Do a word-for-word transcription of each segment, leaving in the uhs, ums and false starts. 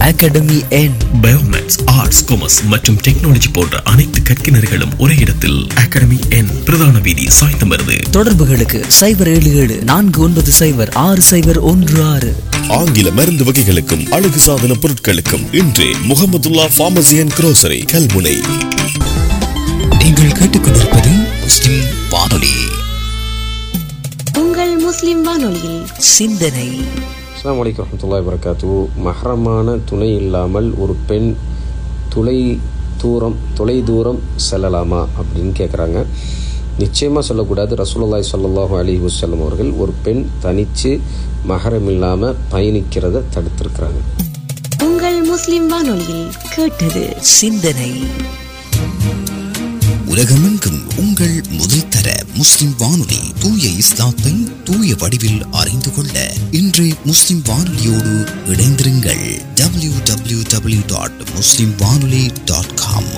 Academy என் bio maths, arts, commerce மற்றும் technology போன்ற அனைத்து கற்கினர்களும் ஒரே இடத்தில். அகாடமி என், பிரதான வீதி, சாய்ந்தமருது. தொடர்புகளுக்கு சைபர் ஏழு ஏழு நான்கு ஒன்பது சைபர் ஆறு சைபர் ஒன்று ஆறு. ஆங்கில மருந்து வகைகளுக்கும் அழகு சாதன பொருட்களுக்கும் இன்றே Mahmudullah pharmacy and grocery, Kalmunai. நீங்கள் கேட்டுக்கொண்டிருப்பது முஸ்லிம் வானொலி. உங்கள் முஸ்லிம் வானொலியில் சிந்தனை. அஸ்ஸலாமு அலைக்கும் வரஹ்மத்துல்லாஹி வபரகாத்துஹு. மஹ்ரமான துணை இல்லாமல் ஒரு பெண் தொலை தூரம் தொலை தூரம் செல்லலாமா அப்படின்னு கேட்குறாங்க. நிச்சயமாக சொல்லக்கூடாது. ரசூலுல்லாஹி ஸல்லல்லாஹு அலைஹி வஸல்லம் அவர்கள் ஒரு பெண் தனித்து மஹரம் இல்லாமல் பயணிக்கிறத தடுத்திருக்கிறாங்க. உங்கள் முஸ்லிம் வானொலியில் கேட்டது சிந்தனை. உலகமெங்கும் உங்கள் முதல் தர முஸ்லிம் வானொலி தூய இஸ்லாத்தை தூய வடிவில் அறிந்து கொள்ள இன்று முஸ்லிம் வானொலியோடு இணைந்திருங்கள். டபிள்யூ டபிள்யூ டபிள்யூ டாட் முஸ்லிம் வானொலி டாட் காம்.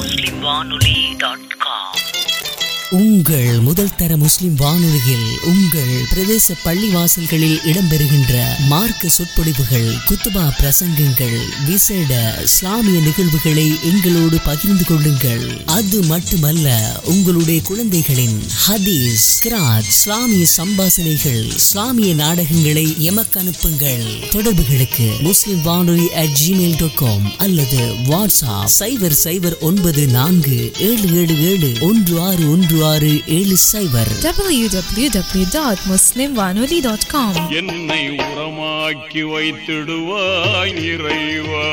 உங்கள் முதல் தர முஸ்லிம் வானொலியில் உங்கள் பிரதேச பள்ளிவாசல்களில் இடம்பெறுகின்ற மார்க்க சொற்பொழிவுகள், குத்துபா பிரசங்கங்கள், விசேட இஸ்லாமிய நிகழ்வுகளை எங்களோடு பகிர்ந்து கொள்ளுங்கள். அது மட்டுமல்ல, உங்களுடைய குழந்தைகளின் ஹதீஸ், கிராத், இஸ்லாமிய சம்பாசனைகள், இஸ்லாமிய நாடகங்களை எமக்கு அனுப்புங்கள். தொடர்புகளுக்கு முஸ்லிம் வானொலி அட் ஜிமெயில் டாட் காம் அல்லது வாட்ஸ்அப் சைபர் சைபர் ஒன்பது நான்கு ஏழு ஏழு ஏழு ஒன்று ஆறு ஒன்று ஆறு ஏழு சைபர். டபிள்யூ டபிள்யூ டபிள்யூ டாட் முஸ்லிம் வானொலி டாட் காம். என்னை உரமாக்கி வைத்திடுவாய் இறைவா.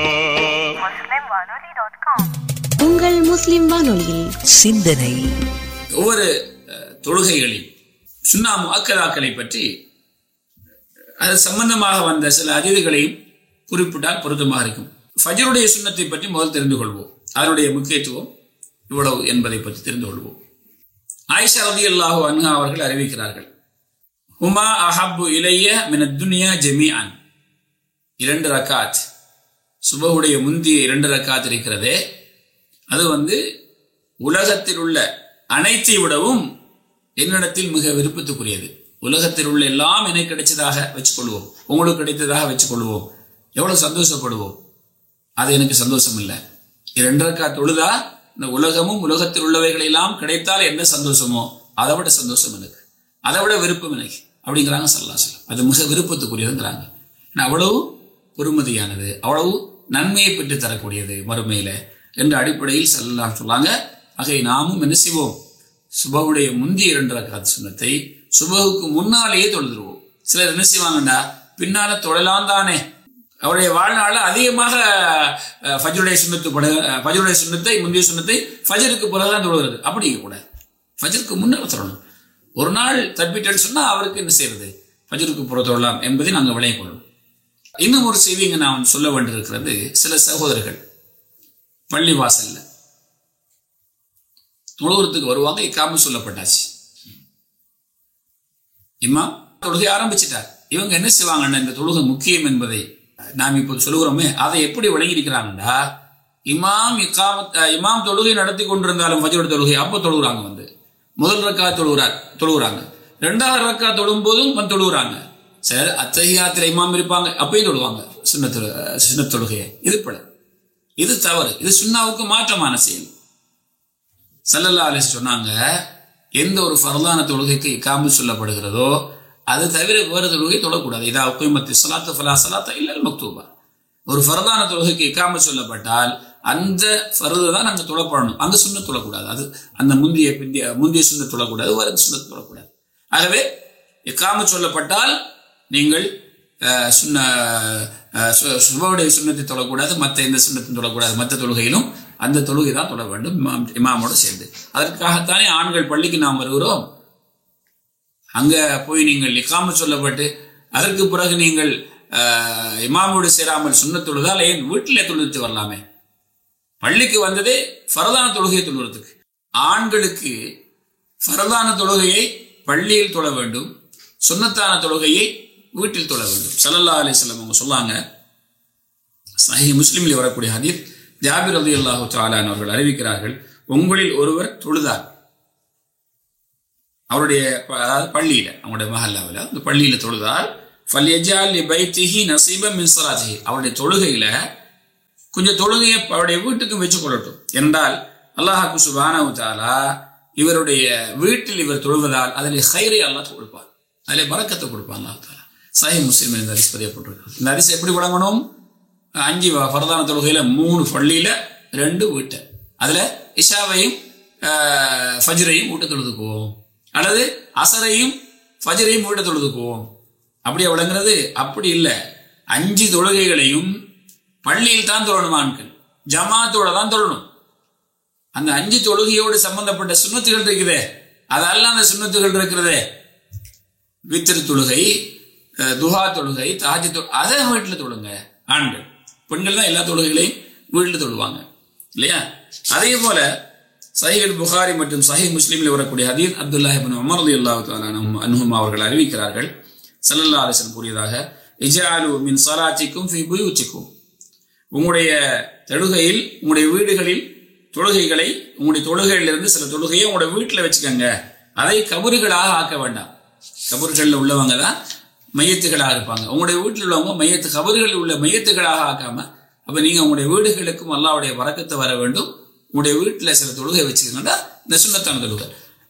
உங்கள் முஸ்லிம் வானொலியில் சிந்தனை. ஒவ்வொரு தொழுகைகளில் சுன்னா முஅக்கதாக்களை பற்றி அது சம்பந்தமாக வந்த சில அறிவுகளையும் குறிப்பிட்டால் பொருத்தமாக இருக்கும். ஃபஜ்ருடைய சுன்னத்தை பற்றி முதல் தெரிந்து கொள்வோம். அதனுடைய முக்கியத்துவம் இவ்வளவு என்பதை பற்றி தெரிந்து கொள்வோம். ஆயிஷா ரலியல்லாஹு அன்ஹா அவர்கள் அறிவிக்கிறார்கள், ஹுமா அஹப்பு இலைய மினத் துன்யா ஜமீஅன். இரண்டு ரக்காத், சுபஹுடைய முந்திய இரண்டு ரக்காத் இருக்கிறதே, அது வந்து உலகத்தில் உள்ள அனைத்தை விடவும் என்னிடத்தில் மிக விருப்பத்துக்குரியது. உலகத்தில் உள்ள எல்லாம் எனக்கு கிடைச்சதாக வச்சுக்கொள்வோம், உங்களுக்கு கிடைத்ததாக வச்சுக்கொள்வோம், எவ்வளவு சந்தோஷப்படுவோம். அது எனக்கு சந்தோஷம் இல்லை. இரண்டு ரக்காத் தொழுதா இந்த உலகமும் உலகத்தில் உள்ளவைகள் எல்லாம் கிடைத்தால் என்ன சந்தோஷமோ அதை விட சந்தோஷம் எனக்கு, அதை விட விருப்பம் எனக்கு அப்படிங்கிறாங்க ஸல்லல்லாஹு அலைஹி வஸல்லம். அது மிக விருப்பத்துக்குரியதுங்கிறாங்க. அவ்வளவு பொறுமதியானது, அவ்வளவு நன்மையை பெற்று தரக்கூடியது மறுமையில என்ற அடிப்படையில் ஸல்லல்லாஹு சொல்லாங்க. ஆகவே நாமும் என்ன செய்வோம், சுபஹுடைய முந்தைய இரண்டு ரக்காத் சுன்னத்தை சுபஹுக்கு முன்னாலேயே தொழுதுருவோம். சிலர் என்ன செய்வாங்கண்டா, பின்னால தொழலாம் தானே, அவருடைய வாழ்நாள் அதிகமாக ஃபஜ்ருடைய சுன்னத்து ஃபஜ்ருடைய சுன்னத்தை முந்தைய சுன்னத்தை ஃபஜ்ருக்கு பிறகுதான் தொழுகிறது. அப்படி இருக்கக்கூடாது, ஃபஜ்ருக்கு முன்னால் தொழணும். ஒரு நாள் தப்பிட்டேன்னு சொன்னா அவருக்கு என்ன செய்யறது, ஃபஜ்ருக்கு புற தொழலாம் என்பதை நாங்கள் விளங்கிக் கொள்ளணும். இன்னும் ஒரு செய்தி இங்கே நான் சொல்ல வேண்டியிருக்கிறது. சில சகோதரர்கள் பள்ளி வாசல்ல தொழுகிறதுக்கு வருவாங்க, இக்காம சொல்லப்பட்டாச்சு, இமாம் தொழுகை ஆரம்பிச்சிட்டார். இவங்க என்ன செய்வாங்கன்னா, இந்த தொழுகை முக்கியம் என்பதை நாம் இப்போது சொல்லுகிறோமே, அதை எப்படி விளங்கியிருக்கிறாங்கன்னா, இமாம் இக்காமத் இமாம் தொழுகை நடத்தி கொண்டிருந்தாலும் ஃபஜ்ருடைய தொழுகை அப்போ தொழுகிறாங்க, வந்து முதல் ரக்கா தொழுகிறார் தொழுகிறாங்க ரெண்டாவது ரக்கா தொழும் போதும் வந்து தொழுகிறாங்க. சரி, அத்தஹியாத்தில் இமாம் இருப்பாங்க, அப்பயும் தொழுவாங்க சுன்னத்து சுன்னத் தொழுகையை. இது பட இது தவறு, இது சுன்னாவுக்கு மாற்றமான செயல். ஸல்லல்லாஹு அலைஹி சொன்னாங்க, எந்த ஒரு ஃபர்லான தொழுகைக்கு இகாமத் சொல்லப்படுகிறதோ அது தவிர வேறு தொழுகை தொழக்கூடாது. இதா உக்கிமத்தி ஸலாத்து ஃபலா ஸலாத்த இல்லல் மக்தூபா. ஒரு ஃபர்தான தொழுகைக்கு இகாமத் சொல்லப்பட்டால் அந்த ஃபர்து தான் நாங்கள் தொழப்படணும், அந்த சுன்னத் தொழக்கூடாது. அது அந்த முந்திய பிந்திய முந்திய சுன்னத் தொழக்கூடாது, வேறு சுன்னத் தொழக்கூடாது. ஆகவே இகாமத் சொல்லப்பட்டால் நீங்கள் சுன்ன சுபவுடைய சுன்னத்தை தொழக்கூடாது, மற்ற எந்த சுன்னத்தையும் தொழக்கூடாது. மற்ற தொழுகையிலும் அந்த தொழுகை தான் தொழ வேண்டும் இமாமோடு சேர்ந்து. அதற்காகத்தானே ஆண்கள் பள்ளிக்கு நாம் வருகிறோம். அங்க போய் நீங்கள் இகாமத் சொல்லப்பட்டு அதற்கு பிறகு நீங்கள் இமாமோடு சேராமல் சுன்னத் தொழுதால் ஏன் வீட்டிலே தொழுது வரலாமே. பள்ளிக்கு வந்ததே ஃபர்தான தொழுகையை தொழுகிறதுக்கு. ஆண்களுக்கு ஃபர்தான தொழுகையை பள்ளியில் தொழ வேண்டும், சுன்னத்தான தொழுகையை வீட்டில் தொழ வேண்டும். ஸல்லல்லாஹு அலைஹி வஸல்லம் அவங்க சொல்லாங்க, சஹீஹ் முஸ்லிமில் வரக்கூடிய ஹதீஸ், ஜாபிர் ரலியல்லாஹு தஆலா அவர்கள் அறிவிக்கிறார்கள், உங்களில் ஒருவர் தொழுதார், அவருடைய அதாவது பள்ளியில, அவங்களுடைய மஹல்லாவில் அந்த பள்ளியில தொழுதால், ஃபல்யஜால் லிபைத்திஹி நஸீபன் மின் ஸலாத்திஹி, அவருடைய தொழுகையில கொஞ்சம் தொழுகையை அவருடைய வீட்டுக்கும் வச்சு கொள்ளட்டும். என்றால் அல்லாஹ் சுப்ஹானஹு தஆலா இவருடைய வீட்டில் இவர் தொழுவதால் அதில் ஹைரை அல்லாஹ் கொடுப்பார், அதில் பரக்கத்தை கொடுப்பான் அல்லாஹ் தஆலா. சஹீஹ் முஸ்லிம் இந்த ஹதீஸ் பதியப்பட்டிருக்கு. இந்த ஹதீஸ் எப்படி வழங்கணும்? அஞ்சு ஃபர்தான தொழுகையில மூணு பள்ளியில ரெண்டு வீட்டை, அதுல இஷாவையும் ஃபஜ்ரையும் வீட்டை தொழுதுக்குவோம், அல்லது அசரையும் ஃபஜ்ரையும் வீட்டை தொழுதுக்குவோம். அப்படியே விளங்குறது? அப்படி இல்லை. அஞ்சு தொழுகைகளையும் பள்ளியில் தான் தொழணும். ஆண்கள் ஜமாத்தோட தான் தொழணும். அந்த அஞ்சு தொழுகையோடு சம்பந்தப்பட்ட சுன்னத்துகள் இருக்குதே, அதெல்லாம் அந்த சுன்னத்துகள் இருக்கிறதே, வித்திரு தொழுகை, துஹா தொழுகை, தாஜ் தொழு, அதை வீட்டில் தொழுங்க. ஆண்கள், பெண்கள் தான் எல்லா தொழுகைகளையும் வீட்டில் தொழுவாங்க இல்லையா? அதே போல சஹீஹ் புகாரி மற்றும் சஹீஹ் முஸ்லிமில் வரக்கூடிய ஹதீஸ் அப்துல்லாஹ் இப்னு உமர் ரலியல்லாஹு தஆலா அன்ஹுமா அவர்கள் அறிவிக்கிறார்கள், ஸல்லல்லாஹு அலைஹி வஸல்லம் கூறியதாக, இஜ்அலு மின் ஸலாத்திக்கும் ஃபீ புயூத்திக்கும், உங்களுடைய தொழுகையில் உங்களுடைய வீடுகளில் தொழுகைகளை, உங்களுடைய தொழுகையிலிருந்து சில தொழுகையை உங்களுடைய வீட்டில் வச்சுக்கோங்க, அதை கபறுகளாக ஆக்க வேண்டாம். கபறுகளில் உள்ளவங்க தான் மையத்துகளாக இருப்பாங்க, உங்களுடைய வீட்டில் உள்ளவங்க மையத்து கபறுகளில் உள்ள மையத்துகளாக ஆக்காம, அப்போ நீங்கள் உங்களுடைய வீடுகளுக்கும் அல்லாஹ்வுடைய பரக்கத்தை வர வேண்டும், உங்களுடைய வீட்டில் சில தொழுகை வச்சுக்கோங்கன்னா இந்த சுன்னத்தான தொழுகை.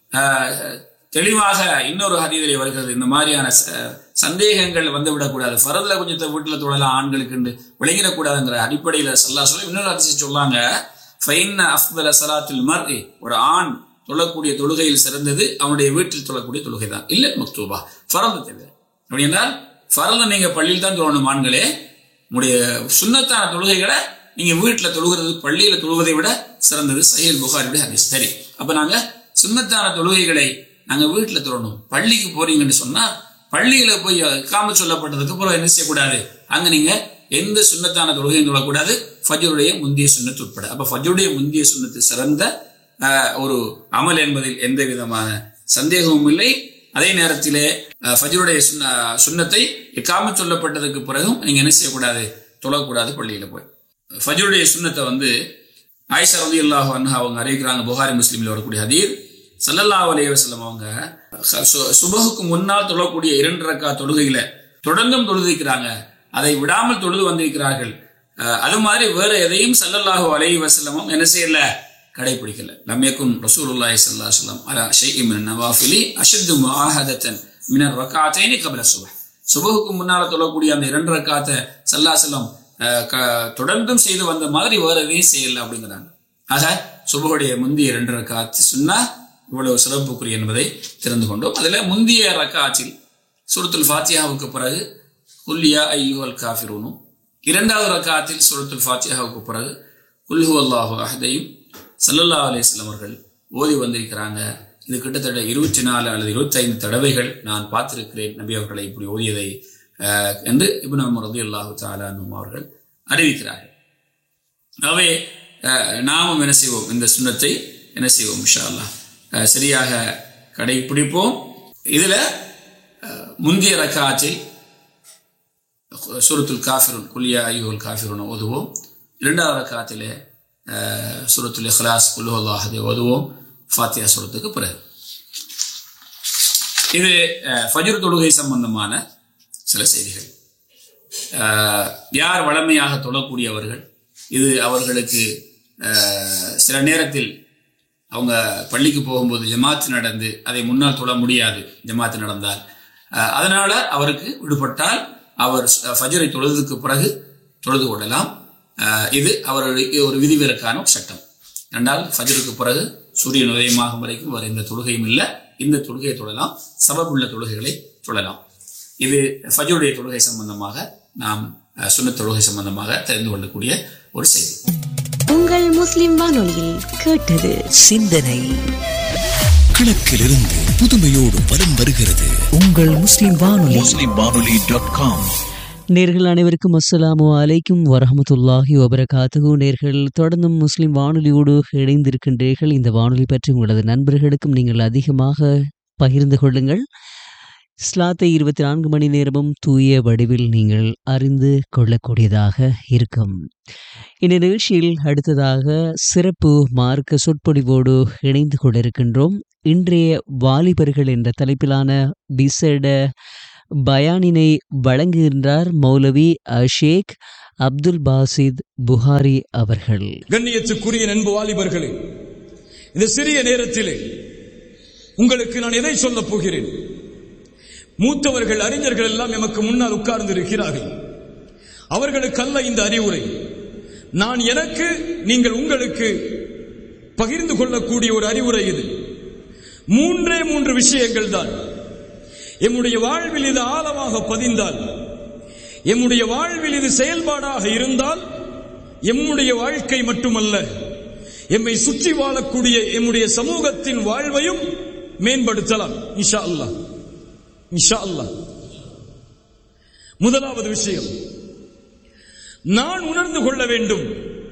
தெளிவாக இன்னொரு ஹதீஸிலே வருகிறது, இந்த மாதிரியான சந்தேகங்கள் வந்து விடக்கூடாது, ஃபரதுல கொஞ்சத்தை வீட்டில் தொழலாம் ஆண்களுக்கு விளங்கிடக்கூடாதுங்கிற அடிப்படையில் ஸல்லல்லாஹு அலைஹி இன்னொரு ஹதீஸ் சொல்லாங்க, ஃபைன்ன அஃதல ஸலாத்துல் மர்இ, ஒரு ஆண் தொழக்கூடிய தொழுகையில் சிறந்தது அவனுடைய வீட்டில் தொழக்கூடிய தொழுகை தான், இல்லை மக்தூபா, ஃபரது தவிர. அப்படி என்றால் ஃபரது நீங்க பள்ளியில் தான் தொழணும் ஆண்களே, உங்களுடைய சுன்னத்தான தொழுகைகளை நீங்க வீட்டில் தொழுகிறது பள்ளியில தொழுவதை விட சிறந்தது. சஹீஹ் புகாரியுடைய ஹதீஸ். சரி, அப்ப நாங்க சுன்னத்தான தொழுகைகளை நாங்க வீட்டில் தொழணும். பள்ளிக்கு போறீங்கன்னு சொன்னா பள்ளியில போய் காம சொல்லப்பட்டதுக்கு அப்புறம் என்ன செய்யக்கூடாது, அங்க நீங்க எந்த சுன்னத்தான தொழுகையும் தொழக்கூடாது, ஃபஜ்ருடைய முந்திய சுன்னத்து உட்பட. அப்ப ஃபஜ்ருடைய முந்திய சுன்னத்து சிறந்த ஒரு அமல் என்பதில் எந்த விதமான சந்தேகமும் இல்லை. அதே நேரத்திலே ஃபஜ்ருடைய சுன்னத்தை இகாம சொல்லப்பட்டதுக்கு பிறகும் நீங்க என்ன செய்யக்கூடாது, தொழக்கூடாது பள்ளியில போய். ஃபஜ்ருடைய சுன்னத்தை வந்து ஆயிஷா ரலியல்லாஹு அன்ஹா அவங்க அறிவிக்கிறாங்க, புகாரி முஸ்லிமில் வரக்கூடிய ஹதீஸ், ஸல்லல்லாஹு அலைஹி வஸல்லம் அவங்க சுபஹுக்கு முன்னால் தொழக்கூடிய இரண்டு ரக்காத் தொழுகையில தொடர்ந்தும் தொழுதிருக்கிறாங்க, அதை விடாமல் தொழுது வந்திருக்கிறார்கள். அது மாதிரி வேற எதையும் ஸல்லல்லாஹு அலைஹி வஸல்லம் என்ன செய்யல, கடைபிடிக்கல. லம் யகுன் ரசூலுல்லாஹி ஸல்லல்லாஹு அலைஹி வஸல்லம் அலா ஷைஇன் மின் நவாஃபிலி அஷத்து முஆஹதத்தன் மின் ரக்காத்தைனி கப்ல சுபஹ், சுபஹுக்கு முன்னால தொழக்கூடிய அந்த இரண்டு ரக்காத்தை ஸல்லல்லாஹு அலைஹி வஸல்லம் தொடர்ந்தும் செய்து வந்த மாதிரி வேற எதையும் செய்யல அப்படிங்கிறாங்க. ஆக சுபஹுடைய முந்திய இரண்டு ரக்காத் சுன்னா இவ்வளவு சிறப்புக்குரிய என்பதை தெரிந்து கொண்டோம். அதுல முந்திய ரக்காத்தில் சூரத்துல் ஃபாத்திஹாவுக்கு பிறகு குல் யா அய்யுஹல் காஃபிரூனும், இரண்டாவது ரக்காத்தில் சூரத்துல் ஃபாத்திஹாவுக்கு பிறகு குல் ஹுவல்லாஹு அஹதையும் ஸல்லல்லாஹு அலைஹி வஸல்லம் அவர்கள் ஓதி வந்திருக்கிறாங்க. இது கிட்டத்தட்ட இருபத்தி நாலு அல்லது இருபத்தி ஐந்து தடவைகள் நான் பார்த்திருக்கிறேன் நபி அவர்களை இப்படி ஓதியதை என்று இப்னு உமர் ரலியல்லாஹு தஆலா அன்ஹு அவர்கள் அறிவிக்கிறார்கள். ஆகவே நாமும் என்ன செய்வோம், இந்த சுன்னத்தை என்ன செய்வோம், இன்ஷா அல்லாஹ் சரியாக கடைபிடிப்போம். இதுல முந்திய ரக்காத்தில் சூரத்துல் காஃபிரூன் குல் யா அய்யுஹல் காஃபிரூன் ஓதுவோம். இரண்டாவது ரக்காத்திலே சூரத்துல் இக்லாஸ் குல் ஹுவல்லாஹு அஹத் ஓதுவோம் ஃபாத்திஹா சூரத்துக்கு பிறகு. இது ஃபஜ்ர் தொழுகை சம்பந்தமான சில செய்திகள். யார் வளமையாக தொழக்கூடியவர்கள், இது அவர்களுக்கு சில நேரத்தில் அவங்க பள்ளிக்கு போகும்போது ஜமாத்து நடந்து அதை முன்னால் தொழ முடியாது, ஜமாத்து நடந்தால், அதனால அவருக்கு விடுபட்டால் அவர் ஃபஜ்ரை தொழுதுக்கு பிறகு தொழுது கொள்ளலாம். இது அவர்களுக்கு ஒரு விதிவிலக்கான ஒரு சட்டம். ரெண்டால் ஃபஜ்ருக்கு பிறகு சூரியன் உதயமாகும் வரைக்கும் வர இந்த தொழுகையும் இல்லை, இந்த தொழுகையை தொழலாம், சபபுள்ள தொழுகைகளை தொழலாம். இது ஃபஜ்ருடைய தொழுகை சம்பந்தமாக நாம் சுன்னத் தொழுகை சம்பந்தமாக தெரிந்து கொள்ளக்கூடிய ஒரு செய்தி. உங்கள் முஸ்லிம் வானொலியில் கேட்டது சிந்தனை. கிழக்கிலிருந்து புதுமையோடு வலம் வருகிறது உங்கள் முஸ்லிம் வானொலி. முஸ்லிம் வானொலி டாட் காம். நேர்கள் அனைவருக்கும் அஸ்ஸலாமு அலைக்கும் வரஹ்மத்துல்லாஹி வபரகாத்துஹு. நேர்கள் தொடர்ந்தும் முஸ்லிம் வானொலியோடு இணைந்திருக்கின்றீர்கள். இந்த வானொலி பற்றி உங்களது நண்பர்களுக்கும் நீங்கள் அதிகமாக பகிர்ந்து கொள்ளுங்கள். இஸ்லாத்தை இருபத்தி நான்கு மணி நேரமும் தூய வடிவில் நீங்கள் அறிந்து கொள்ளக்கூடியதாக இருக்கும். இந்த நிகழ்ச்சியில் அடுத்ததாக சிறப்பு மார்க்க சொற்பொழிவோடு இணைந்து கொண்டிருக்கின்றோம். இன்றைய வாலிபர்கள் என்ற தலைப்பிலான விசேட பயானினை வழங்குகின்றார் மௌலவி ஷேக் அப்துல் பாசித் புகாரி அவர்கள். கண்ணியத்துக்குரிய நண்பு வாலிபர்களே, இந்த சிறிய நேரத்திலே உங்களுக்கு நான் எதை சொல்லப் போகிறேன்? மூத்தவர்கள் அறிஞர்கள் எல்லாம் எமக்கு முன்னால் உட்கார்ந்து இருக்கிறார்கள். அவர்களுக்கு அல்ல இந்த அறிவுரை, நான் எனக்கு நீங்கள் உங்களுக்கு பகிர்ந்து கொள்ளக்கூடிய ஒரு அறிவுரை இது. மூன்றே மூன்று விஷயங்கள் தான். எம்முடைய வாழ்வில் இது ஆழமாக பதிந்தால், எம்முடைய வாழ்வில் இது செயல்பாடாக இருந்தால், எம்முடைய வாழ்க்கை மட்டுமல்ல, எம்மை சுற்றி வாழக்கூடிய எம்முடைய சமூகத்தின் வாழ்வையும் மேம்படுத்தலாம் இன்ஷா அல்லாஹ். இன்ஷா அல்லாஹ். முதலாவது விஷயம், நான் உணர்ந்து கொள்ள வேண்டும்,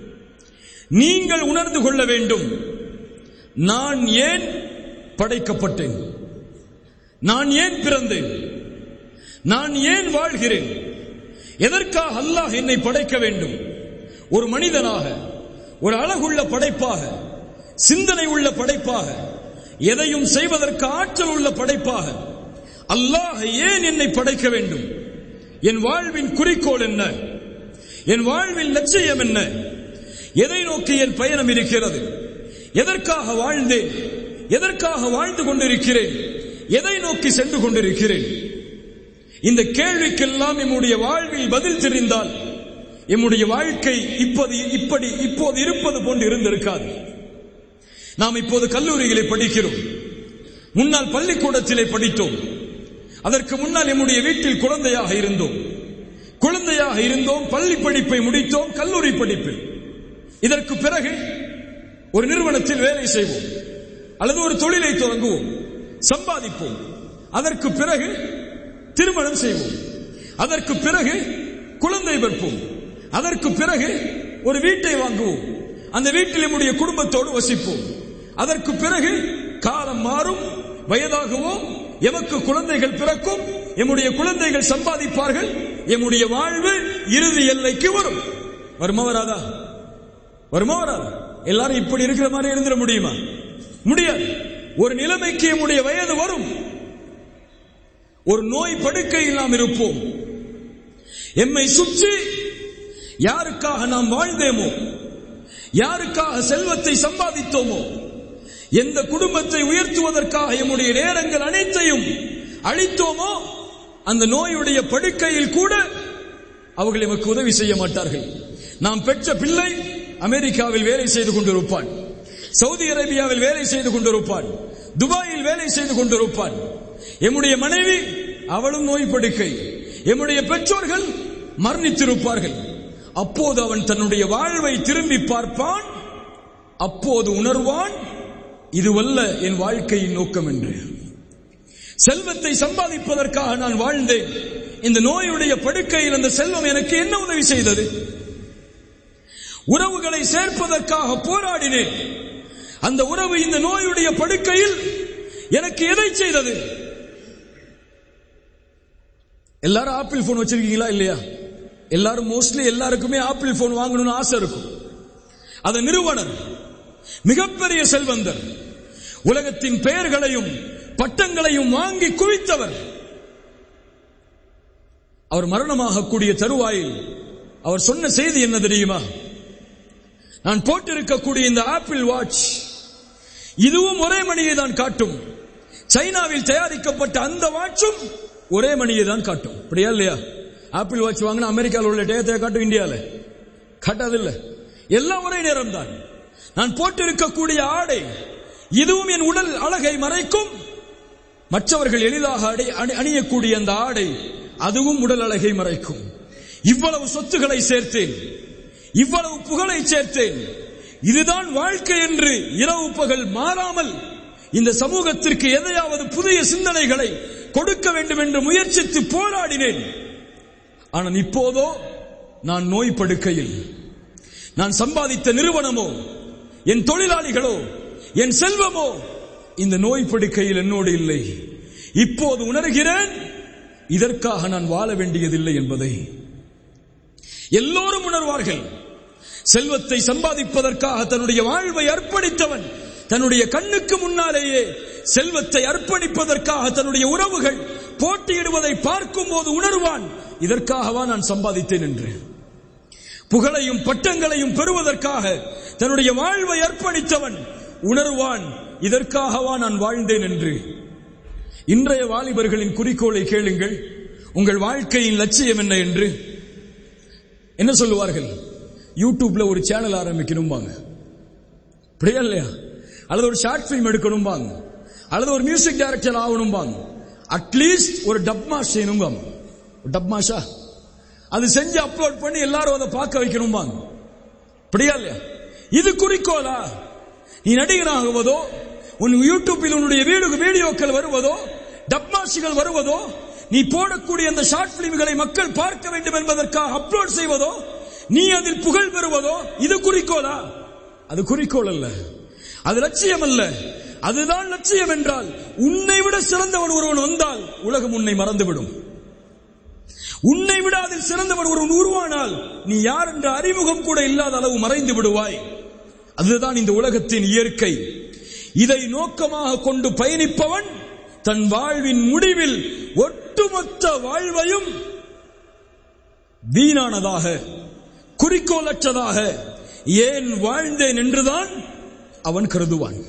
நீங்கள் உணர்ந்து கொள்ள வேண்டும், நான் ஏன் படைக்கப்பட்டேன், நான் ஏன் பிறந்தேன், நான் ஏன் வாழ்கிறேன், எதற்காக அல்லாஹ் என்னை படைக்க வேண்டும்? ஒரு மனிதனாக, ஒரு அழகுள்ள படைப்பாக, சிந்தனை உள்ள படைப்பாக, எதையும் செய்வதற்கு ஆற்றல் உள்ள படைப்பாக அல்லாஹ் ஏன் என்னை படைக்க வேண்டும்? என் வாழ்வின் குறிக்கோள் என்ன? என் வாழ்வின் லட்சியம் என்ன? எதை நோக்கி என் பயணம் இருக்கிறது? எதற்காக வாழ்ந்தேன்? எதற்காக வாழ்ந்து கொண்டிருக்கிறேன்? எதை நோக்கி சென்று கொண்டிருக்கிறேன்? இந்த கேள்விக்கெல்லாம் நம்முடைய வாழ்வில் பதில் தெரிந்தால் நம்முடைய வாழ்க்கை இப்போது இப்படி இப்போது இருப்பது போன்று இருந்திருக்காது. நாம் இப்போது கல்லூரிகளை படிக்கிறோம், முன்னால் பள்ளிக்கூடத்திலே படித்தோம், அதற்கு முன்னால் நம்முடைய வீட்டில் குழந்தையாக இருந்தோம், குழந்தையாக இருந்தோம், பள்ளி படிப்பை முடித்தோம், கல்லூரி படிப்பில். இதற்கு பிறகு ஒரு நிறுவனத்தில் வேலை செய்வோம் அல்லது ஒரு தொழிலை தொடங்குவோம், சம்பாதிப்போம். அதற்கு பிறகு திருமணம் செய்வோம், அதற்கு பிறகு குழந்தை பெறுவோம், அதற்கு பிறகு ஒரு வீட்டை வாங்குவோம், அந்த வீட்டில் நம்முடைய குடும்பத்தோடு வசிப்போம். அதற்கு பிறகு காலம் மாறும், வயதாகுவோம், எமக்கு குழந்தைகள் பிறக்கும், எம்முடைய குழந்தைகள் சம்பாதிப்பார்கள், எம்முடைய வாழ்வு இறுதி எல்லைக்கு வரும். வருமா வராதா? வருமா வராதா? எல்லாரும் இப்படி இருக்கிற மாதிரி இருந்துட முடியுமா? முடியாது. ஒரு நிலைமைக்கு எம்முடைய வயது வரும், ஒரு நோய் படுக்கையில் நாம் இருப்போம். எம்மை சுற்றி யாருக்காக நாம் வாழ்ந்தேமோ, யாருக்காக செல்வத்தை சம்பாதித்தோமோ, எந்த குடும்பத்தை உயர்த்துவதற்காக எம்முடைய நேரங்கள் அனைத்தையும் அளித்தோமோ, அந்த நோயுடைய படுக்கையில் கூட அவர்கள் எமக்கு உதவி செய்ய மாட்டார்கள். நாம் பெற்ற பிள்ளை அமெரிக்காவில் வேலை செய்து கொண்டிருப்பான், சவுதி அரேபியாவில் வேலை செய்து கொண்டிருப்பான், துபாயில் வேலை செய்து கொண்டிருப்பான். எம்முடைய மனைவி அவளும் நோய் படுக்கை, எம்முடைய பெற்றோர்கள் மரணித்திருப்பார்கள். அப்போது அவன் தன்னுடைய வாழ்வை திரும்பி பார்ப்பான், அப்போது உணர்வான், இதுவல்ல என் வாழ்க்கையின் நோக்கம் என்று. செல்வத்தை சம்பாதிப்பதற்காக நான் வாழ்ந்தேன், இந்த நோயுடைய படுக்கையில் அந்த செல்வம் எனக்கு என்ன உதவி செய்தது? உறவுகளை சேர்ப்பதற்காக போராடினேன், அந்த உறவு இந்த நோயுடைய படுக்கையில் எனக்கு எதை செய்தது? எல்லாரும் ஆப்பிள் போன் வச்சிருக்கீங்களா இல்லையா? எல்லாரும் மோஸ்ட்லி எல்லாருக்குமே ஆப்பிள் போன் வாங்கணும்னு ஆசை இருக்கும். அந்த நிறுவனர் மிகப்பெரிய செல்வந்தர், உலகத்தின் பெயர்களையும் பட்டங்களையும் வாங்கி குவித்தவர். அவர் மரணமாக கூடிய தருவாயில் அவர் சொன்ன செய்தி என்ன தெரியுமா? நான் போட்டிருக்கக்கூடிய இந்த ஆப்பிள் வாட்ச் இதுவும் ஒரே மணியை தான் காட்டும், சைனாவில் தயாரிக்கப்பட்ட அந்த வாட்சும் ஒரே மணியை தான் காட்டும். அப்படியா இல்லையா? ஆப்பிள் வாட்ச் வாங்கினா அமெரிக்காவில் உள்ள டேத்தை காட்டும், இந்தியாவில் காட்டாதில்லை. எல்லாம் ஒரே நேரம் தான். நான் போட்டிருக்கக்கூடிய ஆடை இதுவும் என் உடல் அழகை மறைக்கும், மற்றவர்கள் எளிதாக அணியக்கூடிய அந்த ஆடை அதுவும் உடல் அழகை மறைக்கும். இவ்வளவு சொத்துக்களை சேர்த்தேன், இவ்வளவு புகழை சேர்த்தேன், இதுதான் வாழ்க்கை என்று இரவு பகல் மாறாமல் இந்த சமூகத்திற்கு எதையாவது புதிய சிந்தனைகளை கொடுக்க வேண்டும் என்று முயற்சித்து போராடினேன். ஆனால் இப்போதோ நான் நோய் படுக்கையில், நான் சம்பாதித்த நிறுவனமோ, என் தொழிலாளிகளோ, என் செல்வமோ இந்த நோய் படுக்கையில் என்னோடு இல்லை. இப்போது உணர்கிறேன், இதற்காக நான் வாழ வேண்டியதில்லை என்பதை. எல்லோரும் உணர்வார்கள். செல்வத்தை சம்பாதிப்பதற்காக தன்னுடைய வாழ்வை அர்ப்பணித்தவன் தன்னுடைய கண்ணுக்கு முன்னாலேயே செல்வத்தை அர்ப்பணிப்பதற்காக தன்னுடைய உறவுகள் போட்டியிடுவதை பார்க்கும் போது உணர்வான், இதற்காகவா நான் சம்பாதித்தேன் என்று. புகழையும் பட்டங்களையும் பெறுவதற்காக தன்னுடைய வாழ்வை அர்ப்பணித்தவன் உணர்வான், இதற்காகவா நான் வாழ்ந்தேன் என்று. இன்றைய வாலிபர்களின் குறிக்கோளை கேளுங்கள். உங்கள் வாழ்க்கையின் லட்சியம் என்ன என்று என்ன சொல்லுவார்கள்? யூடியூப்ல ஒரு சேனல் ஆரம்பிக்கணும் பாங்க, அப்படியா இல்லையா? அல்லது ஒரு ஷார்ட் பிலிம் எடுக்கணும் பாங்க, அல்லது ஒரு மியூசிக் டைரக்டர் ஆகணும் பாங்க, அட்லீஸ்ட் ஒரு டப்மாஷ் செய்யணும் பாங்க. டப்மாஷா அது செஞ்சு அப்லோட் பண்ணி எல்லாரும் அதை பார்க்க வைக்கணும் பாங்க, அப்படியா இல்லையா? இது குறிக்கோளா? நீ நடிகனாகுவதோ, உன் யூடியூப்பில் உன்னுடைய வீடு வீடியோக்கள் வருவதோ, டப்மாஷிகள் வருவதோ, நீ போடக்கூடிய அந்த ஷார்ட் பிலிம்களை மக்கள் பார்க்க வேண்டும் என்பதற்காக அப்லோட் செய்வதோ, நீ அதில் புகழ் பெறுவதோ, இது குறிக்கோளா? அது குறிக்கோள் அல்ல, அது லட்சியம் அல்ல. அதுதான் லட்சியம் என்றால் உன்னை விட சிறந்தவன் ஒருவன் வந்தால் உலகம் உன்னை மறந்துவிடும். உன்னை விட அதில் சிறந்தவன் ஒருவன் உருவானால் நீ யார் என்ற அறிமுகம் கூட இல்லாத அளவு மறைந்து விடுவாய். அதுதான் இந்த உலகத்தின் இயற்கை. இதை நோக்கமாக கொண்டு பயணிப்பவன் தன் வாழ்வின் முடிவில் ஒட்டுமொத்த வாழ்வையும் வீணானதாக, குறிக்கோளற்றதாக ஏன் வாழ்ந்தேன் என்றுதான் அவன் கருதுவான்.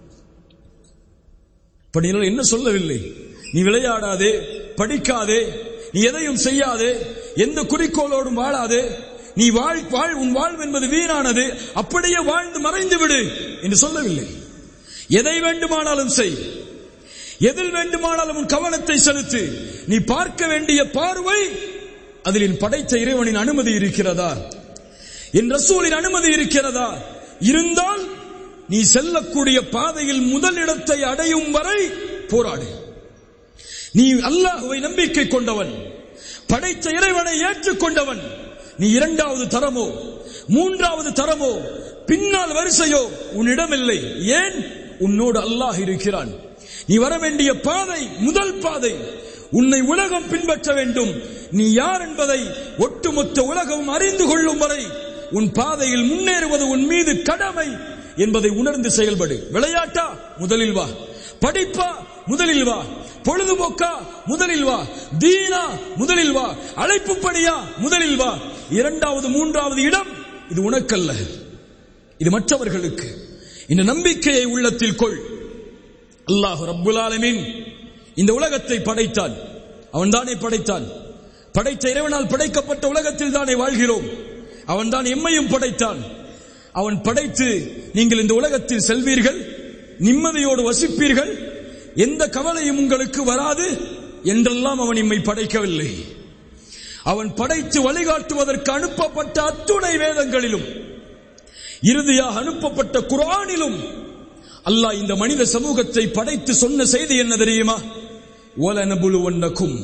என்ன சொல்லவில்லை, நீ விளையாடாதே, படிக்காதே, நீ எதையும் செய்யாதே, எந்த குறிக்கோளோடும் வாழாதே, நீ வாழ் வாழ் உன் வாழ்வு என்பது வீணானது, அப்படியே வாழ்ந்து மறைந்து விடு என்று சொல்லவில்லை. எதை வேண்டுமானாலும் செய், எதில் வேண்டுமானாலும் உன் கவனத்தை செலுத்து. நீ பார்க்க வேண்டிய பார்வை அதில் என் படைத்த இறைவனின் அனுமதி இருக்கிறதா, என் ரசூலின் அனுமதி இருக்கிறதா? இருந்தால் நீ செல்லக்கூடிய பாதையில் முதல் இடத்தை அடையும் வரை போராடு. நீ அல்லாஹ்வை நம்பிக்கை கொண்டவன், படைத்த இறைவனை ஏற்றுக்கொண்டவன். நீ இரண்டாவது தரமோ மூன்றாவது தரமோ பின்னால் வரிசையோ உன்னிடமில்லை. ஏன்? உன்னோடு அல்லாஹ் இருக்கிறான். நீ வர வேண்டிய பாதை முதல் பாதை. உன்னை உலகம் பின்பற்ற வேண்டும். நீ யார் என்பதை ஒட்டுமொத்த உலகம் அறிந்து கொள்ளும் வரை உன் பாதையில் முன்னேறுவது உன் மீது கடமை என்பதை உணர்ந்து செயல்படு. விளையாட்டா? முதலில் வா. படிப்பா? முதலில் வா. பொழுதுபோக்கா? முதலில் வா. தீனா? முதலில் வா. அழைப்பு பணியா? முதலில் வா. இரண்டாவது மூன்றாவது இடம் இது உனக்கல்ல, இது மற்றவர்களுக்கு. இந்த நம்பிக்கையை உள்ளத்தில் கொள். அல்லாஹ் ரப்புல் ஆலமீன் இந்த உலகத்தை படைத்தான். அவன் தானே படைத்தான். படைத்த இறைவனால் படைக்கப்பட்ட உலகத்தில் தானே வாழ்கிறோம். அவன் தான் எம்மையும் படைத்தான். அவன் படைத்து நீங்கள் இந்த உலகத்தில் செல்வீர்கள், நிம்மதியோடு வசிப்பீர்கள், எந்த கவலையும் உங்களுக்கு வராது என்றெல்லாம் அவன் எம்மை படைக்கவில்லை. அவன் படைத்து வழிகாட்டுவதற்கு அனுப்பப்பட்ட அத்துணை வேதங்களிலும் இறுதியாக அனுப்பப்பட்ட குர்ஆனிலும் அல்லாஹ் இந்த மனித சமூகத்தை படைத்து சொன்ன செய்தி என்ன தெரியுமா? வலனபுலுவன்னகும்,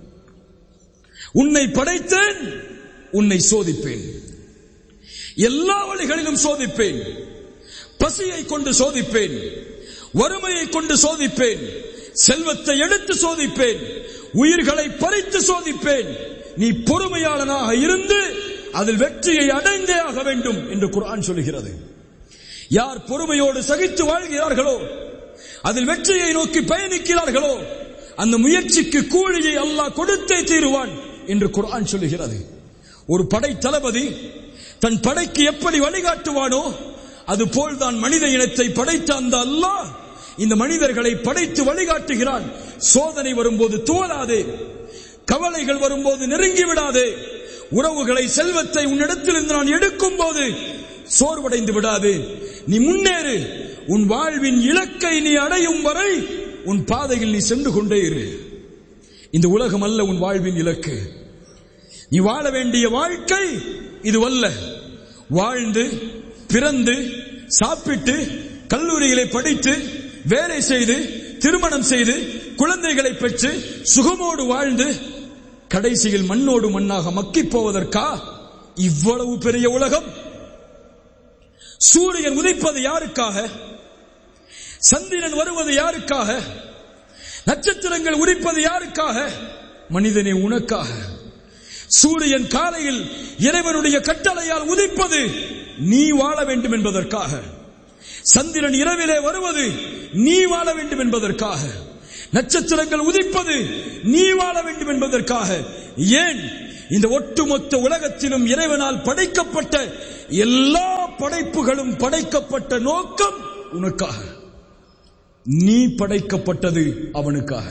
உன்னை படைத்தேன், உன்னை சோதிப்பேன், எல்லா வழிகளிலும் சோதிப்பேன். பசியை கொண்டு சோதிப்பேன், வறுமையை கொண்டு சோதிப்பேன், செல்வத்தை எடுத்து சோதிப்பேன், உயிர்களை பறித்து சோதிப்பேன். நீ பொறுமையாளனாக இருந்து அதில் வெற்றியை அடைந்தே ஆக வேண்டும் என்று குர்ஆன் சொல்கிறது. யார் பொறுமையோடு சகித்து வாழ்கிறார்களோ, அதில் வெற்றியை நோக்கி பயணிக்கிறார்களோ, அந்த முயற்சிக்கு கூலியை அல்லாஹ் கொடுத்தே தீருவான் என்று குர்ஆன் சொல்கிறது. ஒரு படை தளபதி தன் படைக்கு எப்படி வழிகாட்டுவானோ அதுபோல்தான் மனித இனத்தை படைத்த அந்த அல்லாஹ் இந்த மனிதர்களை படைத்து வழிகாட்டுகிறான். சோதனை வரும்போது தோலாதே, கவலைகள் வரும்போது நெருங்கி விடாதே, உறவுகளை செல்வத்தை உன்னிடத்திலிருந்து நான் எடுக்கும் போது சோர்வடைந்து விடாதே. நீ முன்னேறு. உன் வாழ்வின் இலக்கை நீ அடையும் வரை உன் பாதையில் நீ சென்று கொண்டே இரு. இந்த உலகம் அல்ல உன் வாழ்வின் இலக்கு. நீ வாழ வேண்டிய வாழ்க்கை இதுவல்ல. வாழ்ந்து பிறந்து சாப்பிட்டு கல்லூரிகளை படித்து வேலை செய்து திருமணம் செய்து குழந்தைகளை பெற்று சுகமோடு வாழ்ந்து கடைசியில் மண்ணோடு மண்ணாக மக்கிப் போவதற்கா இவ்வளவு பெரிய உலகம்? சூரியன் உதிப்பது யாருக்காக? சந்திரன் வருவது யாருக்காக? நட்சத்திரங்கள் உதிப்பது யாருக்காக? மனிதனே உனக்காக. சூரியன் காலையில் இறைவனுடைய கட்டளையால் உதிப்பது நீ வாழ வேண்டும் என்பதற்காக. சந்திரன் இரவிலே வருவது நீ வாழ வேண்டும் என்பதற்காக. நட்சத்திரங்கள் உதிப்பது நீ வாழ வேண்டும் என்பதற்காக. ஏன்? இந்த ஒட்டுமொத்த உலகத்திலும் இறைவனால் படைக்கப்பட்ட எல்லா படைப்புகளும் படைக்கப்பட்ட நோக்கம் உனக்காக. நீ படைக்கப்பட்டது அவனுக்காக.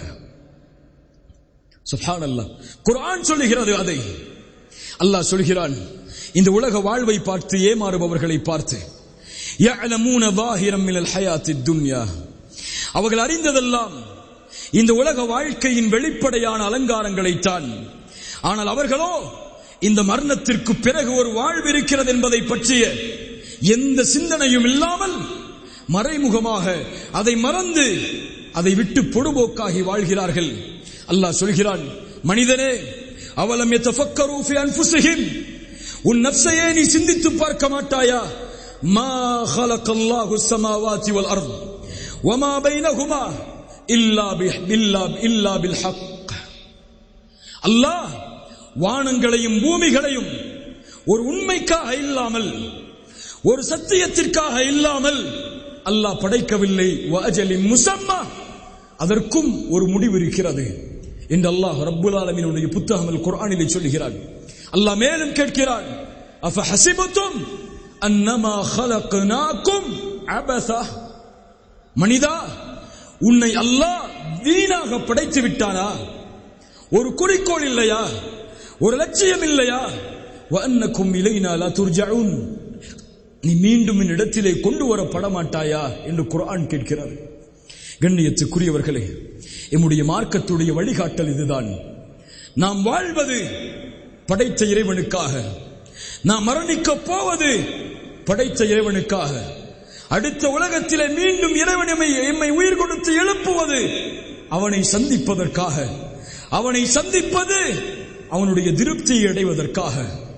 சுப்ஹானல்லாஹ். குர்ஆன் சொல்லுகிறது அதை. அல்லாஹ் சொல்கிறான், இந்த உலக வாழ்வை பார்த்து ஏமாறுபவர்களை பார்த்து, يَعْلَمُونَ ظَاهِرًا مِنَ الْحَيَاةِ الدُّنْيَا, அவர்கள் அறிந்ததெல்லாம் இந்த உலக வாழ்க்கையின் வெளிப்படையான அலங்காரங்களைத்தான். ஆனால் அவர்களோ இந்த மரணத்திற்கு பிறகு ஒரு வாழ்வு இருக்கிறது என்பதை பற்றிய எந்த சிந்தனையும் இல்லாமல் மறைமுகமாக அதை மறந்து அதை விட்டு பொடுபோக்காகி வாழ்கிறார்கள். அல்லாஹ் சொல்கிறான், மனிதனே, அவலம் யதஃபக்கரு ஃபி அன்ஃபுஸிஹிம், உன் நஃப்ஸையே நீ சிந்தித்து பார்க்க மாட்டாயா? மா خلقல்லாஹு ஸமாவாதி வல் அர்த் வமா பைனஹுமா இல்லா பில்லா இல்லா பில் ஹக். அல்லாஹ் வானங்களையும் பூமிகளையும் ஒரு உண்மைக்காக இல்லாமல், ஒரு சத்தியத்திற்காக இல்லாமல் அல்லாஹ் படைக்கவில்லை. வஅஜலின் முஸம்மா, அதற்கும் ஒரு முடிவு இருக்கிறது என்று அல்லாஹ் ரப்புல் ஆலமீனுடைய புத்தகம் அல் குர்ஆனிலே சொல்கிறான். அல்லாஹ் மேலும் கேட்கிறான், அஃபஹஸிபதும் அன்னமா خلقناكم அபஸா, மனிதா, உன்னை அல்லாஹ் வீணாக படைத்து விட்டானா? ஒரு குறிக்கோள் இல்லையா? ஒரு லட்சியம் இல்லையா? வஅன்னக்கும் இலைனா லா துர்ஜஊன், நீ மீண்டும் இந்த இடத்திலே கொண்டு வரப்பட மாட்டாயா என்று குர்ஆன் கேட்கிறது. கண்ணியத்துக்குரியவர்களே, எம்முடைய மார்க்கத்துடைய வழிகாட்டல் இதுதான். நாம் வாழ்வது படைத்த இறைவனுக்காக, நாம் மரணிக்க போவது படைத்த இறைவனுக்காக, அடுத்த உலகத்திலே மீண்டும் இறைவன் எம்மை உயிர் கொடுத்து எழுப்புவது அவனை சந்திப்பதற்காக, அவனை சந்திப்பது அவனுடைய திருப்தியை அடைவதற்காக.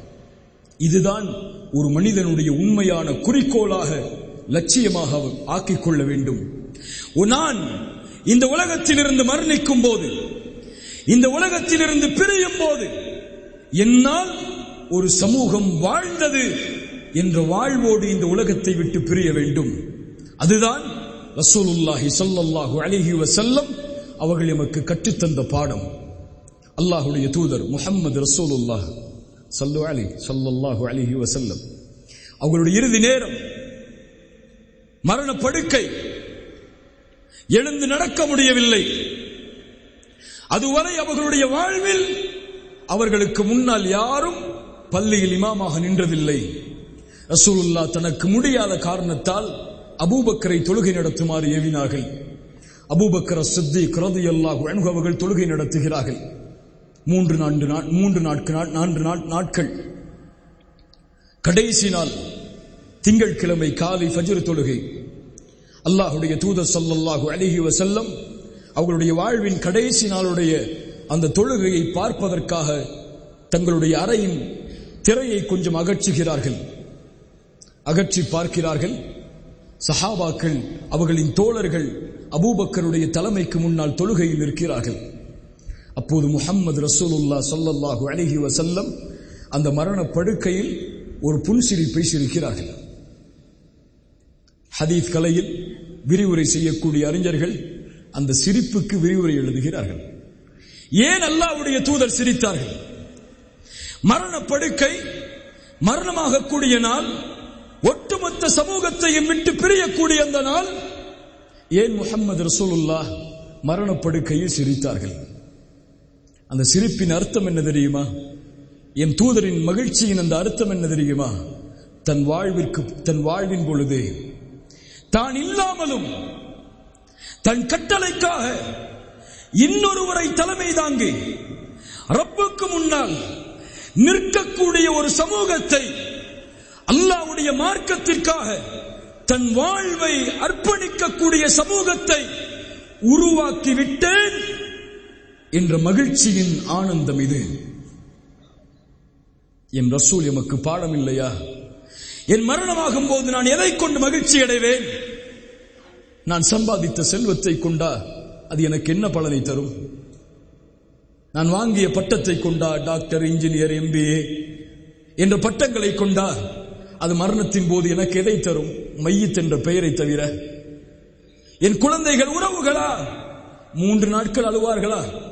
இதுதான் ஒரு மனிதனுடைய உண்மையான குறிக்கோளாக, லட்சியமாக ஆக்கிக் கொள்ள வேண்டும். நான் இந்த உலகத்திலிருந்து மரணிக்கும் போது, இந்த உலகத்திலிருந்து பிரியும் போது, என்னால் ஒரு சமூகம் வாழ்ந்தது என்ற வாழ்வோடு இந்த உலகத்தை விட்டு பிரிய வேண்டும். அதுதான் ரசூலுல்லாஹி ஸல்லல்லாஹு அலைஹி வஸல்லம் அவர்கள் எமக்கு கற்றுத்தந்த பாடம். அல்லாஹ்வுடைய தூதர் முஹம்மது ரசூலுல்லாஹ் ஸல்லல்லாஹு அலைஹி ஸல்லல்லாஹு அலைஹி வஸல்லம் அவர்களுடைய இறுதி நேரம், மரண படுக்கை, எழுந்து நடக்க முடியவில்லை. அதுவரை அவர்களுடைய வாழ்வில் அவர்களுக்கு முன்னால் யாரும் பள்ளியில் இமாமாக நின்றதில்லை. ரசூலுல்லாஹ் தனக்கு முடியாத காரணத்தால் அபூபக்கரை தொழுகை நடத்துமாறு ஏவினார்கள். அபூபக்கர் சித்தீக் ரலியல்லாஹு அன்ஹு அவர்கள் தொழுகை நடத்துகிறார்கள். மூன்று நான்கு மூன்று நாட்கள் நான்கு நாட்கள் கடைசி நாள் திங்கட்கிழமை காலை ஃபஜ்ர் தொழுகை. அல்லாஹ்வுடைய தூதர் ஸல்லல்லாஹு அலைஹி வஸல்லம் அவர்களுடைய வாழ்வின் கடைசி நாளுடைய அந்த தொழுகையை பார்ப்பதற்காக தங்களுடைய அறையின் திரையை கொஞ்சம் அகற்றுகிறார்கள். அகற்றி பார்க்கிறார்கள். சஹாபாக்கள், அவர்களின் தோழர்கள் அபூபக்கருடைய தலைமைக்கு முன்னால் தொழுகையில் இருக்கிறார்கள். அப்போது முஹம்மது ரசூலுல்லாஹ் ஸல்லல்லாஹு அலைஹி வஸல்லம் அந்த மரண படுக்கையில் ஒரு புன்சிரிப்பை சிரிக்கிறார்கள். ஹதீஸ் கலையில் விரிவுரை செய்யக்கூடிய அறிஞர்கள் அந்த சிரிப்புக்கு விரிவுரை எழுதுகிறார்கள். ஏன் அல்லாஹ்வுடைய தூதர் சிரித்தார்கள்? மரண படுக்கை, மரணமாக கூடிய நாள், ஒட்டுமொத்த சமூகத்தையும் விட்டு பிரியக்கூடிய அந்த நாள், ஏன் முஹம்மது ரசூலுல்லாஹ் மரணப்படுக்கையில் சிரித்தார்கள்? அந்த சிரிப்பின் அர்த்தம் என்ன தெரியுமா? என் தூதரின் மகிழ்ச்சியின் அந்த அர்த்தம் என்ன தெரியுமா? தன் வாழ்விற்கு தன் வாழ்வின் பொழுதே தான் இல்லாமலும் தன் கட்டளைக்காக இன்னொருவரை தலைமை தாங்கி ரப்புக்கு முன்னால் நிற்கக்கூடிய ஒரு சமூகத்தை, அல்லாஹ்வுடைய மார்க்கத்திற்காக தன் வாழ்வை அர்ப்பணிக்கக்கூடிய சமூகத்தை உருவாக்கி விட்டேன் என்ற மகிழ்ச்சியின் ஆனந்தம் இது. என் ரசூல் எமக்கு பாடம் இல்லையா? என் மரணமாகும் போது நான் எதை கொண்டு மகிழ்ச்சி அடைவேன்? நான் சம்பாதித்த செல்வத்தை கொண்டா அது எனக்கு என்ன பலனை தரும்? நான் வாங்கிய பட்டத்தை கொண்டா, டாக்டர், இன்ஜினியர், எம்பிஏ என்ற பட்டங்களை கொண்டா அது மரணத்தின் போது எனக்கு எதை தரும்? மையத் என்ற பெயரை தவிர. என் குழந்தைகள், உறவுகளா மூன்று நாட்கள் அழுவார்களா?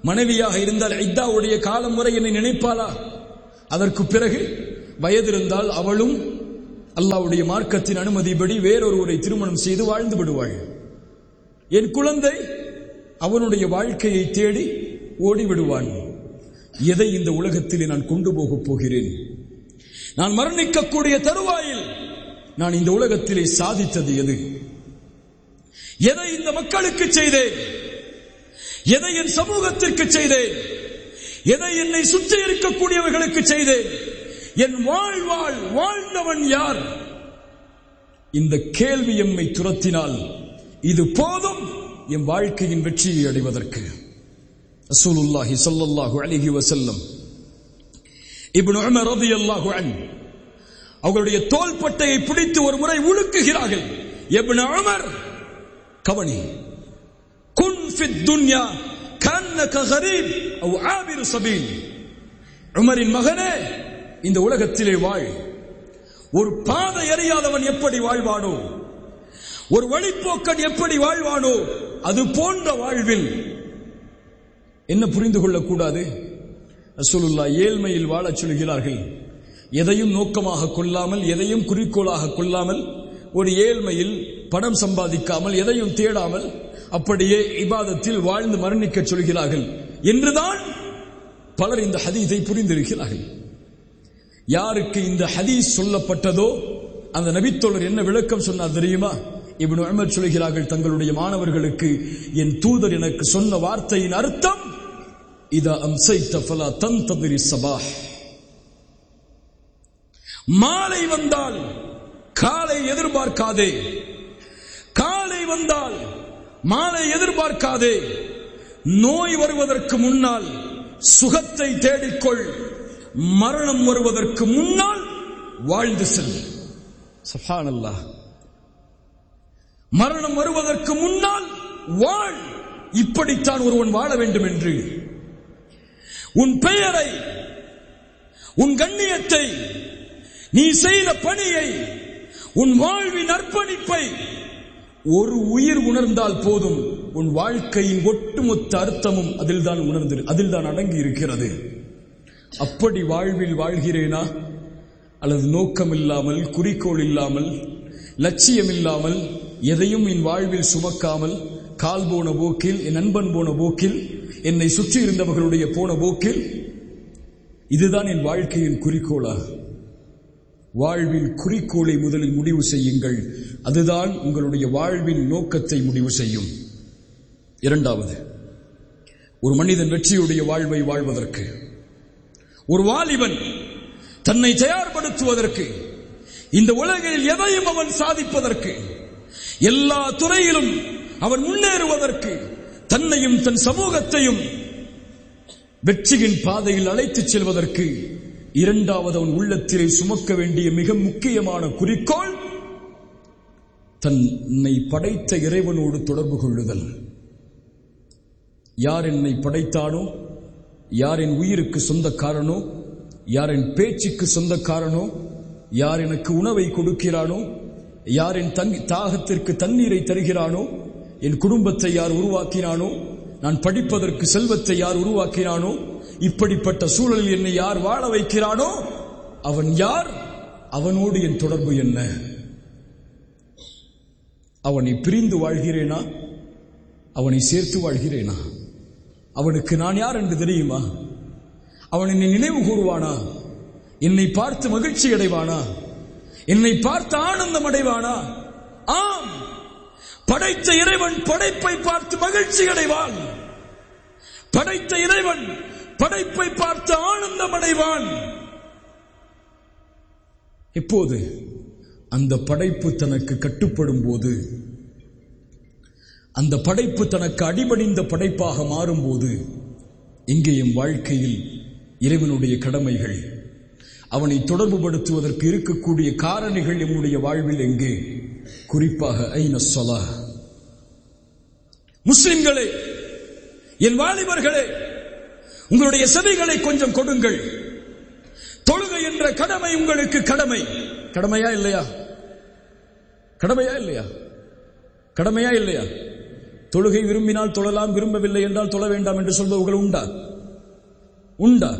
மனைவியாக இருந்தால் இத்தாவுடைய காலம் வரை என்னை நினைப்பாளா? அதற்கு பிறகு வயது இருந்தால் அவளும் அல்லாஹ்வுடைய மார்க்கத்தின் அனுமதிப்படி வேறொருவரை திருமணம் செய்து வாழ்ந்து விடுவாள். என் குழந்தை அவனுடைய வாழ்க்கையை தேடி ஓடிவிடுவான். எதை இந்த உலகத்திலே நான் கொண்டு போகப் போகிறேன்? நான் மரணிக்கக்கூடிய தருவாயில் நான் இந்த உலகத்திலே சாதித்தது எது? எதை இந்த மக்களுக்கு செய்தேன்? எதை என் சமூகத்திற்கு செய்தேன்? எதை என்னை சுற்றி இருக்கக்கூடியவர்களுக்கு செய்தேன்? என் வாழ்வாள் வாழ்ந்தவன் யார்? இந்த கேள்வி எம்மை துரத்தினால் இது போதும் என் வாழ்க்கையின் வெற்றியை அடைவதற்கு. ரசூலுல்லாஹி ஸல்லல்லாஹு அலைஹி வஸல்லம் இப்னு உமர் ரலியல்லாஹு அன்ஹு அவர்களுடைய தோள்பட்டையை பிடித்து ஒரு முறை உலுக்குகிறார்கள். இப்னு உமர், கவனி, குன் ஃபித் துன்யா கன்னக கரீப் அவ் ஆபிரு சபீல். உமரின் மகனே, இந்த உலகத்திலே வாழ். ஒரு பாதை அறியாதவன் எப்படி வாழ்வானோ, ஒரு வழிப்போக்கன் எப்படி வாழ்வானோ, அது போன்ற வாழ்வில் என்ன புரிந்து கொள்ளக்கூடாது? ரசூலுல்லாஹ் ஏழ்மையில் வாழச் சொல்கிறார்கள். எதையும் நோக்கமாக கொள்ளாமல், எதையும் குறிக்கோளாக கொள்ளாமல், ஒரு ஏழ்மையில் பணம் சம்பாதிக்காமல், எதையும் தேடாமல் அப்படியே இபாதத்தில் வாழ்ந்து மரணிக்க சொல்கிறார்கள் என்றுதான் பலர் இந்த ஹதீஸை புரிந்திருக்கிறார்கள். யாருக்கு இந்த ஹதீஸ் சொல்லப்பட்டதோ அந்த நபித்தோழர் என்ன விளக்கம் சொன்னார் தெரியுமா? இப்னு உமர் சொல்கிறார்கள் தங்களுடைய மாணவர்களுக்கு, என் தூதர் எனக்கு சொன்ன வார்த்தையின் அர்த்தம், இதா அம்சைத ஃபலா தன்ததிரி ஸபாஹ். மாலை வந்தால் காலை எதிர்பார்க்காதே, காலை வந்தால் மாலை எதிர்பார்க்காதே. நோய் வருவதற்கு முன்னால் சுகத்தை தேடிக்கொள், மரணம் வருவதற்கு முன்னால் வாழ்ந்து செல். சுப்ஹானல்லாஹ். மரணம் வருவதற்கு முன்னால் வாழ். இப்படித்தான் ஒருவன் வாழ வேண்டும் என்று உன் பெயரை, உன் கண்ணியத்தை, நீ செய்த பணியை, உன் வாழ்வின் அர்ப்பணிப்பை ஒரு உயிர் உணர்ந்தால் போதும். உன் வாழ்க்கையின் ஒட்டுமொத்த அர்த்தமும் அதில் தான் உணர்ந்து அதில் தான் அடங்கி இருக்கிறது. அப்படி வாழ்வில் வாழ்கிறேனா, அல்லது நோக்கம் இல்லாமல், குறிக்கோள் இல்லாமல், லட்சியம் இல்லாமல், எதையும் என் வாழ்வில் சுமக்காமல், கால் போன போக்கில், என் நண்பன் போன போக்கில், என்னை சுற்றி இருந்தவர்களுடைய போன போக்கில், இதுதான் என் வாழ்க்கையின் குறிக்கோளா? வாழ்வின் குறிக்கோளை முதலில் முடிவு செய்யுங்கள். அதுதான் உங்களுடைய வாழ்வின் நோக்கத்தை முடிவு செய்யும். இரண்டாவது, ஒரு மனிதன் வெற்றியுடைய வாழ்வை வாழ்வதற்கு, ஒரு வாலிபன் தன்னை தயார்படுத்துவதற்கு, இந்த உலகில் எதையும் அவன் சாதிப்பதற்கு, எல்லா துறையிலும் அவன் முன்னேறுவதற்கு, தன்னையும் தன் சமூகத்தையும் வெற்றியின் பாதையில் அழைத்துச் செல்வதற்கு, இரண்டாவது அவன் உள்ளத்திலே சுமக்க வேண்டிய மிக முக்கியமான குறிக்கோள் தன்னை படைத்த இறைவனோடு தொடர்பு கொள்ளுதல். யார் என்னை படைத்தானோ, யார் என் உயிருக்கு சொந்தக்காரனோ, யார் என் பேச்சுக்கு சொந்தக்காரனோ, யார் எனக்கு உணவை கொடுக்கிறானோ, யார் என் தாகத்திற்கு தண்ணீரை தருகிறானோ, என் குடும்பத்தை யார் உருவாக்கினானோ, நான் படிப்பதற்கு செல்வத்தை யார் உருவாக்கினானோ, இப்படிப்பட்ட சூழலில் என்னை யார் வாழ வைக்கிறானோ, அவன் யார்? அவனோடு என் தொடர்பு என்ன? அவனை பிரிந்து வாழ்கிறேனா, அவனை சேர்த்து வாழ்கிறேனா? அவனுக்கு நான் யார் என்று தெரியுமா? அவன் என்னை நினைவு கூறுவானா? என்னை பார்த்து மகிழ்ச்சி அடைவானா? என்னை பார்த்து ஆனந்தம் அடைவானா? ஆம், படைத்த இறைவன் படைப்பை பார்த்து மகிழ்ச்சி அடைவான். படைத்த இறைவன் படைப்பை பார்த்து ஆனந்தம் அடைவான். எப்போது? அந்த படைப்பு தனக்கு கட்டுப்படும் போது, அந்த படைப்பு தனக்கு அடிபணிந்த படைப்பாக மாறும்போது. இங்கே என் வாழ்க்கையில் இறைவனுடைய கடமைகள், அவனை தொடர்புபடுத்துவதற்கு இருக்கக்கூடிய காரணிகள் நம்முடைய வாழ்வில் எங்கே? குறிப்பாக ஐன ஸலாஹ். முஸ்லிம்களே, என் வாலிபர்களே, உங்களுடைய செவிகளை கொஞ்சம் கொடுங்கள். தொழுகை என்ற கடமை உங்களுக்கு கடமை. கடமையா இல்லையா? கடமையா இல்லையா? கடமையா இல்லையா? தொழுகை விரும்பினால் தொழலாம், விரும்பவில்லை என்றால் தொழ வேண்டாம் என்று சொல்பவர்கள் உண்டா? உண்டா?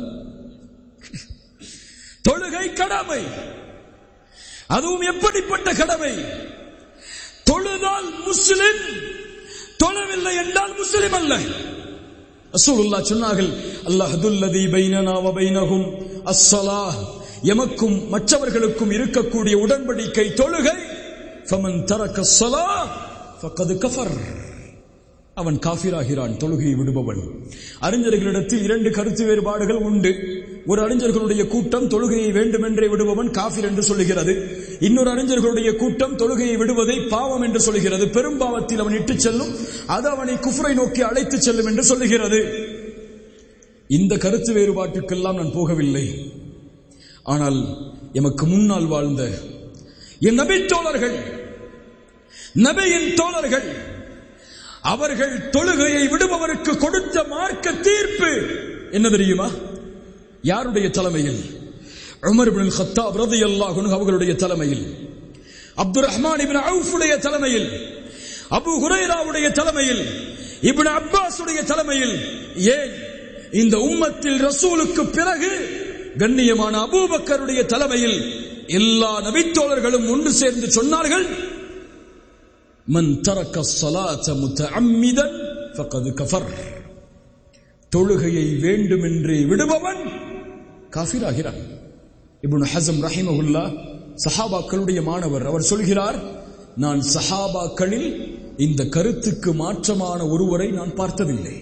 தொழுகை கடமை. அதுவும் எப்படிப்பட்ட கடமை? தொழுதால் முஸ்லிம், தொழவில்லை என்றால் முஸ்லிம் அல்ல. ரசூலுல்லாஹ் சொன்னார்கள், அல்லாஹுல்லதி பைனனா வ பைனஹும் அஸ்ஸலாஹ், எமக்கும் மற்றவர்களுக்கும் இருக்கக்கூடிய உடன்படிக்கை தொழுகை. ஃபமன் தரக ஸலாஹ் ஃபகத் கஃபர், அவன் காஃபிராகிறான், தொழுகையை விடுபவன். அறிஞர்களிடத்தில் இரண்டு கருத்து வேறுபாடுகள் உண்டு. ஒரு அறிஞர்களுடைய கூட்டம் தொழுகையை வேண்டுமென்றே விடுபவன் காஃபிர் என்று சொல்லுகிறது. இன்னொரு அறிஞர்களுடைய கூட்டம் தொழுகையை விடுவதை பாவம் என்று சொல்லுகிறது. பெரும்பாவத்தில் அவன் இட்டுச் செல்லும், அது அவனை குஃப்ரை நோக்கி அழைத்துச் செல்லும் என்று சொல்லுகிறது. இந்த கருத்து வேறுபாட்டுக்கெல்லாம் நான் போகவில்லை. ஆனால் எமக்கு முன்னால் வாழ்ந்த என் நபி தோழர்கள், நபியின் தோழர்கள், அவர்கள் தொழுகையை விடுபவருக்கு கொடுத்த மார்க்க தீர்ப்பு என்ன தெரியுமா? யாருடைய தலைமையில்? உமர் இப்னு கத்தாப் ரலியல்லாஹு அன்ஹு அவர்களுடைய தலைமையில், அப்துர் ரஹ்மான் இப்னு அவுஃபுடைய தலைமையில், அபூ ஹுரைராவுடைய தலைமையில், இப்னு அப்பாஸுடைய தலைமையில். ஏன் இந்த உம்மத்தில் ரசூலுக்கு பிறகு கண்ணியமான அபூபக்கருடைய தலைமையில் எல்லா நபித்தோழர்களும் ஒன்று சேர்ந்து சொன்னார்கள், மன் தரக்க ஸலாத முத்தஅம்மிதன் ஃபகத் கஃபர், தொழுகையை வேண்டுமென்றே விடுபவன் காஃபிராகிறான். இப்னு ஹஸம் ரஹிமஹுல்லாஹ் சஹாபாக்களுடைய மாணவர், அவர் சொல்கிறார், நான் சஹாபாக்களில் இந்த கருத்துக்கு மாற்றமான ஒருவரை நான் பார்த்ததில்லை.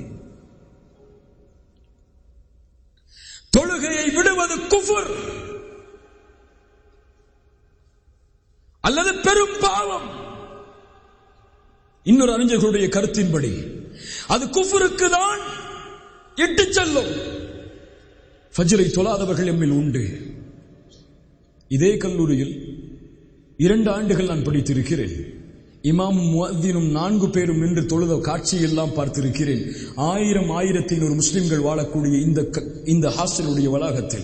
தொழுகையை விடுவது குஃபர் அல்லது பெரும் பாவம். இன்னொரு அறிஞர்களுடைய கருத்தின்படி அது குஃபருக்கு தான் இட்டுச் செல்லும். ஃபஜ்ரை தொழாதவர்கள் எம்மில் உண்டு. இதே கல்லூரியில் இரண்டு ஆண்டுகள் நான் படித்திருக்கிறேன். இமாமும் முஅத்தினும் நான்கு பேரும் நின்று தொழுத காட்சியெல்லாம் பார்த்திருக்கிறேன். ஆயிரம் ஆயிரத்தி ஐநூறு முஸ்லிம்கள் வாழக்கூடிய இந்த இந்த ஹாஸ்டலுடைய வளாகத்தில்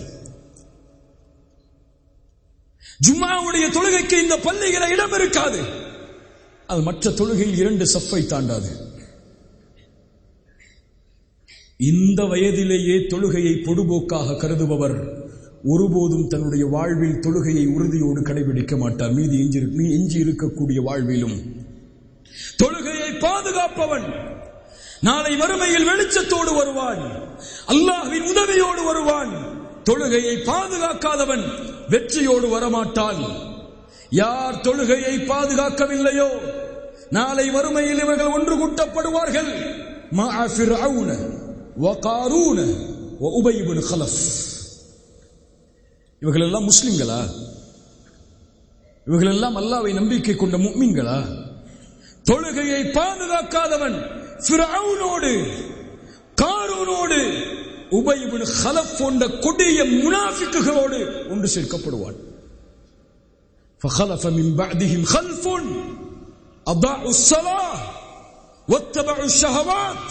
ஜும்மாவுடைய தொழுகைக்கு இந்த பள்ளிகளை இடம் இருக்காது. அது மற்ற தொழுகையில் இரண்டு சஃப்பை தாண்டாது. இந்த வயதிலேயே தொழுகையை பொடுபோக்காக கருதுபவர் ஒருபோதும் தன்னுடைய வாழ்வில் தொழுகையை உறுதியோடு கடைபிடிக்க மாட்டார். மீதி எஞ்சி இருக்கக்கூடிய வாழ்விலும் தொழுகையை பாதுகாப்பவன் நாளை மறுமையில் வெளிச்சத்தோடு வருவான், அல்லாஹ்வின் உதவியோடு வருவான். தொழுகையை பாதுகாக்காதவன் வெற்றியோடு வரமாட்டான். யார் தொழுகையை பாதுகாக்கவில்லையோ நாளை மறுமையில் இவர்கள் ஒன்று கூட்டப்படுவார்கள். மஅ ஃபிர்அவுன வ காரூன வ உபய் இப்னு கலஃப். இவர்கள் எல்லாம் முஸ்லிம்களா? இவர்கள் எல்லாம் அல்லாஹ்வை நம்பிக்கை கொண்ட முஃமின்களா? தொழுகையை பாதுகாக்காதவன் ஃபிர்அவுனோடு, காரூனோடு, உபய் இப்னு கலஃப் போன்ற கொடிய முனாஃபிக்குகளோடு ஒன்று சேர்க்கப்படுவான். فخلف من بعدهم خلف أضاعوا الصلاة واتبعوا الشهوات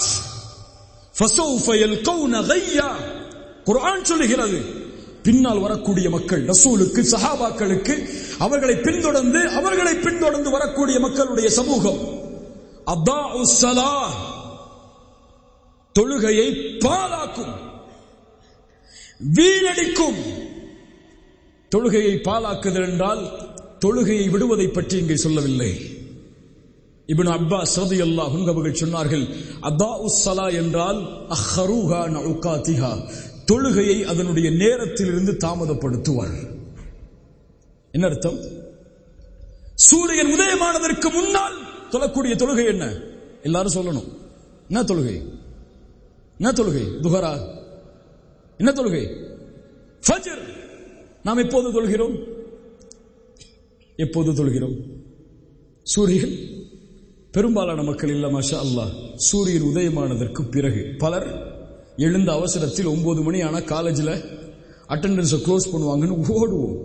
فسوف يلقون غيا. குர்ஆன் சொல்லுகிறது, பின்னால் வரக்கூடிய மக்கள், ரசூலுக்கு, சஹாபாக்களுக்கு, அவர்களை பின்தொடர்ந்து அவர்களை பின்தொடர்ந்து வரக்கூடிய மக்களுடைய சமூகம் அதாஉ ஸலாஹ், தொழுகையை பாழாக்கும், வீணடிக்கும். தொழுகையை பாழாக்குதல் என்றால் தொழுகையை விடுவதை பற்றி இங்கே சொல்லவில்லை. இப்னு அப்பாஸ் ரலியல்லாஹு அன்ஹு அவர்கள் சொன்னார்கள், அதாஉ ஸலா என்றால் அஹ்ருஹா நஉகாதிஹா, தொழுகையை அதனுடைய நேரத்திலிருந்து தாமதப்படுத்துவார். என்ன அர்த்தம்? சூரியன் உதயமானதற்கு முன்னால் தொழக்கூடிய தொழுகை என்ன? எல்லாரும் சொல்லணும். என்ன தொழுகை? என்ன தொழுகை? துஹரா? என்ன தொழுகை? ஃபஜ்ர். நாம் எப்போது தொழுகிறோம்? எப்போது தொழுகிறோம்? சூரியன் பெரும்பாலான மக்கள் இல்ல, மாஷா அல்லாஹ், சூரியன் உதயமானதற்கு பிறகு. பலர் எழுந்த அவசரத்தில் ஒன்பது மணி ஆனா காலேஜில் அட்டெண்டன்ஸை க்ளோஸ் பண்ணுவாங்கன்னு ஓடுவோம்.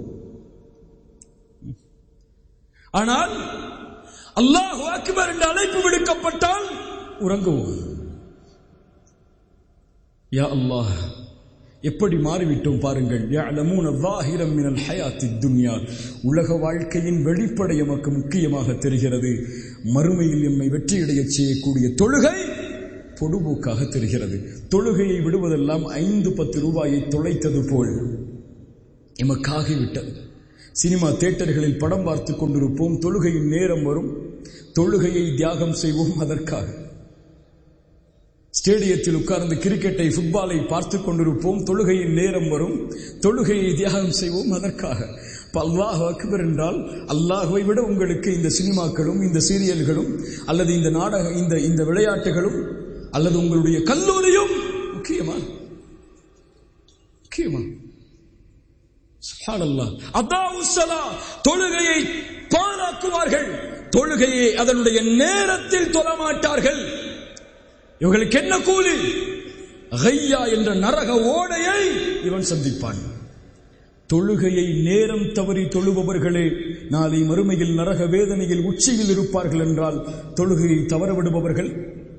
ஆனால் அல்லாஹு அக்பர் என்ற அழைப்பு விடுக்கப்பட்டால் உறங்குவோம். யா அல்லாஹ், எப்படி மாறிவிட்டோம் பாருங்கள். யஅலமூன ஸாஹிரம் மினல் ஹயாத்தித் துன்யா, உலக வாழ்க்கையின் வெளிப்படை எமக்கு முக்கியமாக தெரிகிறது. மறுமையில் எம்மை வெற்றியடையச் செய்யக்கூடிய தொழுகை பொடுபோக்காக தெரிகிறது. தொழுகையை விடுவதெல்லாம் ஐந்து பத்து ரூபாயை தொலைத்தது போல் எமக்காகிவிட்டது. சினிமா தியேட்டர்களில் படம் பார்த்து கொண்டிருப்போம், தொழுகையின் நேரம் வரும், தொழுகையை தியாகம் செய்வோம் அதற்காக. ஸ்டேடியத்தில் உட்கார்ந்து கிரிக்கெட்டை ஃபுட்பாலை பார்த்து கொண்டிருப்போம், தொழுகையின் நேரம் வரும், தொழுகையை தியாகம் செய்வோம் அதற்காக. அல்லாஹ் அக்பர் என்றால் அல்லாஹ்வை விட உங்களுக்கு இந்த சினிமாக்களும் இந்த சீரியல்களும் அல்லது இந்த நாடக இந்த இந்த விளையாட்டுகளும் அல்லது உங்களுடைய கல்லூரியும் முக்கியமா முக்கியமா சுப்ஹானல்லாஹ். அதாவுஸ்ஸலா, தொழுகையை பாழாக்குவார்கள், தொழுகையை அதனுடைய நேரத்தில் தொழமாட்டார்கள். இவர்களுக்கு என்ன கூலி? கையா என்ற நரக ஓடையை இவன் சந்திப்பான். தொழுகையை நேரம் தவறி தொழுபவர்களே நாளை மறுமையில் நரக வேதனையில் உச்சியில் இருப்பார்கள் என்றால் தொழுகையை தவறவிடுபவர்கள்.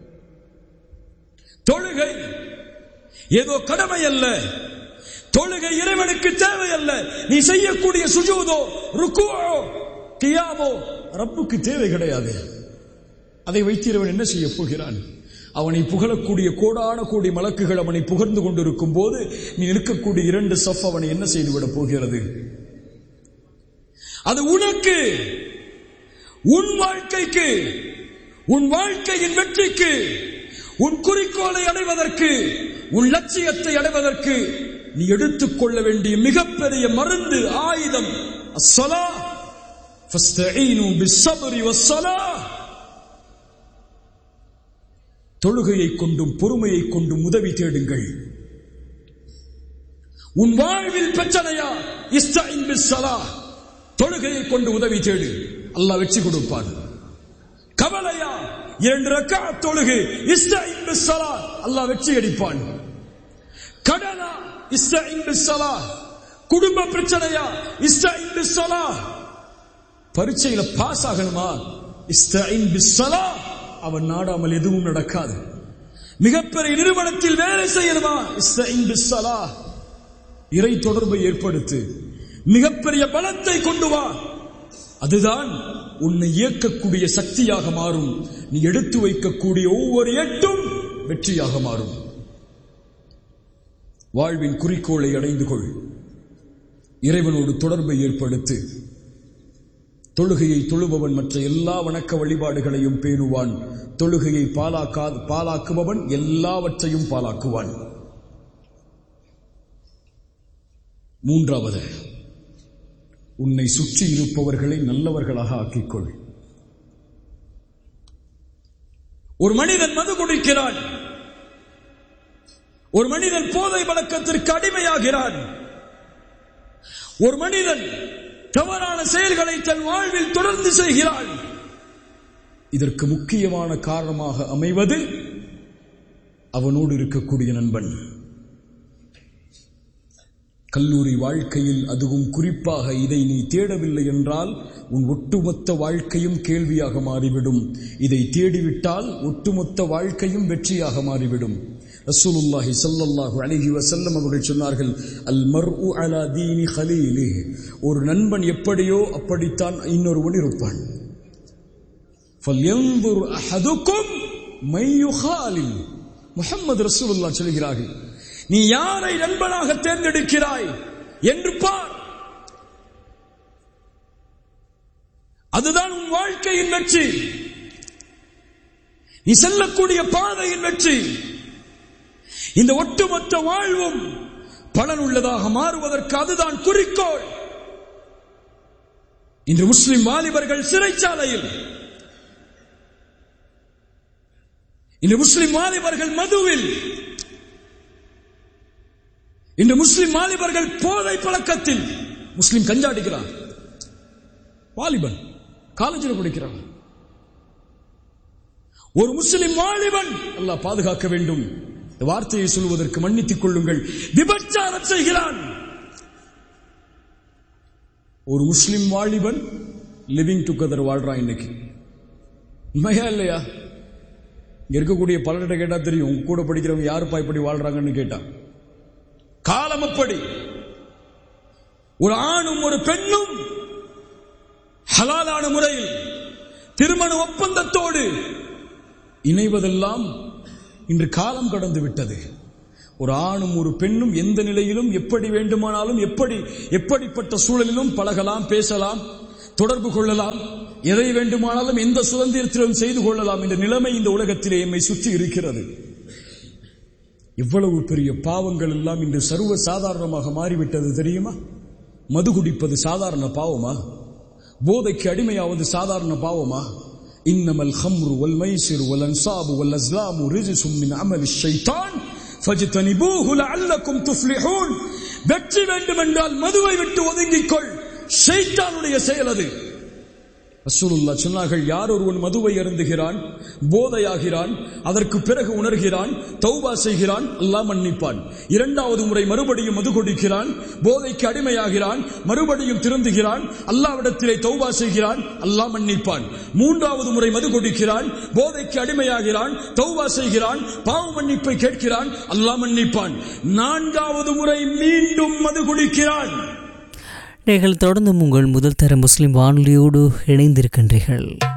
தொழுகை ஏதோ கடமை அல்ல, தொழுகை இறைவனுக்கு தேவை அல்ல. நீ செய்யக்கூடிய சுஜூதோ ருக்குவோ கியாமோ ரப்புக்கு தேவை கிடையாது. அதை வைத்திருவன் என்ன செய்ய போகிறான்? அவனை புகழக்கூடிய கோடான கோடி மலக்குகள் அவனை புகழ்ந்து கொண்டிருக்கும் போது நீ இருக்கக்கூடிய இரண்டு சஃப் அவனை என்ன செய்துவிடப் போகிறது? அது உனக்கு, உன் வாழ்க்கைக்கு, உன் வாழ்க்கையின் வெற்றிக்கு, உன் குறிக்கோளை அடைவதற்கு, உன் லட்சியத்தை அடைவதற்கு நீ எடுத்துக்கொள்ள வேண்டிய மிகப்பெரிய மருந்து, ஆயுதம். அஸ்ஸலா ஃபஸ்தஈனு பிஸ்ஸப்ரி வஸ்ஸலாஹ். தொழுகையை கொண்டும் பொறுமையை கொண்டும் உதவி தேடுங்கள். உன் வாழ்வில் பிரச்சனையா? இஸ்தஈன் பிஸ்ஸலாஹ், தொழுகையை கொண்டு உதவி தேடு, அல்லாஹ் வெற்றி கொடுப்பான். கவலையா? இரண்டு ரக்அத் தொழுகை, இஸ்தஈன் பிஸ்ஸலாஹ், அல்லாஹ் வெற்றி அளிப்பான். கடனா? இஸ்தஈன் பிஸ்ஸலாஹ். குடும்ப பிரச்சனையா? இஸ்தஈன் பிஸ்ஸலாஹ். பரீட்சையில பாஸ் ஆகணுமா? இஸ்தஈன் பிஸ்ஸலாஹ். அவன் நாடாமல் எதுவும் நடக்காது. மிகப்பெரிய நிறுவனத்தில் வேலை செய்யணுமா? இஸ்தஈன் பிஸ்ஸலாஹ். இறை தொடர்பை ஏற்படுத்து, மிகப்பெரிய பலத்தை கொண்டு வா. அதுதான் உன்னை இயக்கக்கூடிய சக்தியாக மாறும். நீ எடுத்து வைக்கக்கூடிய ஒவ்வொரு எட்டும் வெற்றியாக மாறும். வாழ்வின் குறிக்கோளை அடைந்து கொள், இறைவனோடு தொடர்பை ஏற்படுத்து. தொழுகையை தொழுபவன் மற்ற எல்லா வணக்க வழிபாடுகளையும் பேணுவான். தொழுகையை பாலாக்கா பாலாக்குபவன் எல்லாவற்றையும் பாலாக்குவான். மூன்றாவது, உன்னை சுற்றி இருப்பவர்களை நல்லவர்களாக ஆக்கிக்கொள். ஒரு மனிதன் மது குடிக்கிறான், ஒரு மனிதன் போதை பழக்கத்திற்கு அடிமையாகிறான், ஒரு மனிதன் தவறான செயல்களை தன் வாழ்வில் தொடர்ந்து செய்கிறான். இதற்கு முக்கியமான காரணமாக அமைவது அவனோடு இருக்கக்கூடிய நண்பன். கல்லூரி வாழ்க்கையில் அதுவும் குறிப்பாக இதை நீ தேடவில்லை என்றால் உன் ஒட்டுமொத்த வாழ்க்கையும் கேள்வியாக மாறிவிடும். இதை தேடிவிட்டால் ஒட்டுமொத்த வாழ்க்கையும் வெற்றியாக மாறிவிடும். ரசூலுல்லாஹி ஸல்லல்லாஹு அலைஹி வஸல்லம் அவர்கள் சொன்னார்கள், அல் மர்உ அலா தீனி கலீலிஹி, ஒரு நண்பன் எப்படியோ அப்படித்தான் இன்னொருவன் இருப்பான். ஃபல்யன்துர் அஹதுக்கும் மை யுகாலில். முஹம்மது ரசூலுல்லாஹ் சொல்கிறார்கள், நீ யாரை நண்பனாக தேர்ந்தெடுக்கிறாய் என்று பார். அதுதான் உன் வாழ்க்கையின் வெற்றி, நீ செல்லக்கூடிய பாதையின் வெற்றி. இந்த ஒட்டுமொத்த வாழ்வும் பலனுள்ளதாக மாறுவதற்கு அதுதான் குறிக்கோள். இன்று முஸ்லிம் வாலிபர்கள் சிறைச்சாலையில், இன்று முஸ்லிம் வாலிபர்கள் மதுவில், இன்று முஸ்லிம் வாலிபர்கள் போதை பழக்கத்தில். முஸ்லிம் கஞ்சாடிக்கிறான், வாலிபன் காலேஜில் படிக்கிறான். ஒரு முஸ்லிம் வாலிபன், அல்லாஹ் பாதுகாக்க வேண்டும், வார்த்தையை சொல்வதற்கு மன்னித்துக் கொள்ளுங்கள், விபச்சாரம் செய்கிறான். ஒரு முஸ்லிம் வாலிபன் லிவிங் டுகெதர் வாழ்றான். இன்னைக்கு உண்மையா இல்லையா? இருக்கக்கூடிய பலர்கிட்ட கேட்டா தெரியும், உங்க கூட படிக்கிறவங்க யாருப்பா இப்படி வாழ்றாங்கன்னு கேட்டா காலம் அப்படி. ஒரு ஆணும் ஒரு பெண்ணும் ஹலாலான முறையில் திருமண ஒப்பந்தத்தோடு இணைவதெல்லாம் இன்று காலம் கடந்து விட்டது. ஒரு ஆணும் ஒரு பெண்ணும் எந்த நிலையிலும் எப்படி வேண்டுமானாலும் எப்படி எப்படிப்பட்ட சூழலிலும் பழகலாம், பேசலாம், தொடர்பு கொள்ளலாம், எதை வேண்டுமானாலும் எந்த சுதந்திரத்திலும் செய்து கொள்ளலாம் என்ற நிலைமை இந்த உலகத்திலே எம்மை சுற்றி இருக்கிறது. இவ்வளவு பெரிய பாவங்கள் எல்லாம் இன்று சர்வ சாதாரணமாக மாறிவிட்டது தெரியுமா? மது குடிப்பது சாதாரண பாவமா? போதைக்கு அடிமையாவது சாதாரண பாவமா? இன்னமல் ஹம்ரு வல் மைசிரு வல் அன்சாபு வல் அஸ்லாமு ரிஜ்சும் மின் அமலிஷ் ஷைத்தான் ஃபஜ்தனிபூஹு லஅல்லக்கும் துஃப்லிஹூன். வெற்றி வேண்டுமென்றால் மதுவை விட்டு ஒதுங்கிக்கொள், ஷைத்தானுடைய செயல் அது. ரசூலுல்லாஹ் சொன்னார்கள், யார் ஒருவன் மதுவை அருந்துகிறான், போதையாகிறான், அதற்கு பிறகு உணர்கிறான், தௌபா செய்கிறான், அல்லாஹ் மன்னிப்பான். இரண்டாவது முறை மறுபடியும் மது குடிக்கிறான், போதைக்கு அடிமையாகிறான், மறுபடியும் திருந்துகிறான், அல்லாஹ்விடத்திலே தௌபா செய்கிறான், அல்லாஹ் மன்னிப்பான். மூன்றாவது முறை மது குடிக்கிறான், போதைக்கு அடிமையாகிறான், தௌபா செய்கிறான், பாவ மன்னிப்பை கேட்கிறான், அல்லாஹ் மன்னிப்பான். நான்காவது முறை மீண்டும் மது குடிக்கிறான். நீங்கள் தொடர்ந்து உங்கள் முதல் தர முஸ்லிம் வானொலியோடு இணைந்திருக்கின்றீர்கள்.